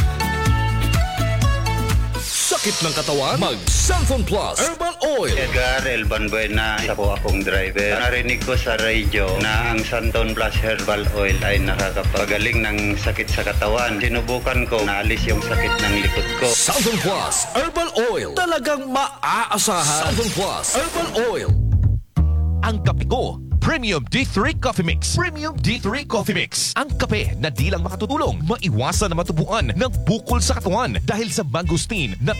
Sakit ng katawan? Mag Santon Plus Herbal Oil. Edgar Elban Buena, isa po akong driver. Narinig ko sa radio na ang Santon Plus Herbal Oil ay nakakapagaling ng sakit sa katawan. Sinubukan ko, naalis yung sakit ng likod ko. Santon Plus Herbal Oil. Talagang maaasahan. Santon Plus Herbal Oil. Ang kape ko, Premium D three Coffee Mix. Premium D three Coffee Mix. Ang kape na di lang makatutulong, maiwasan na matubuan ng bukol sa katawan dahil sa mangosteen na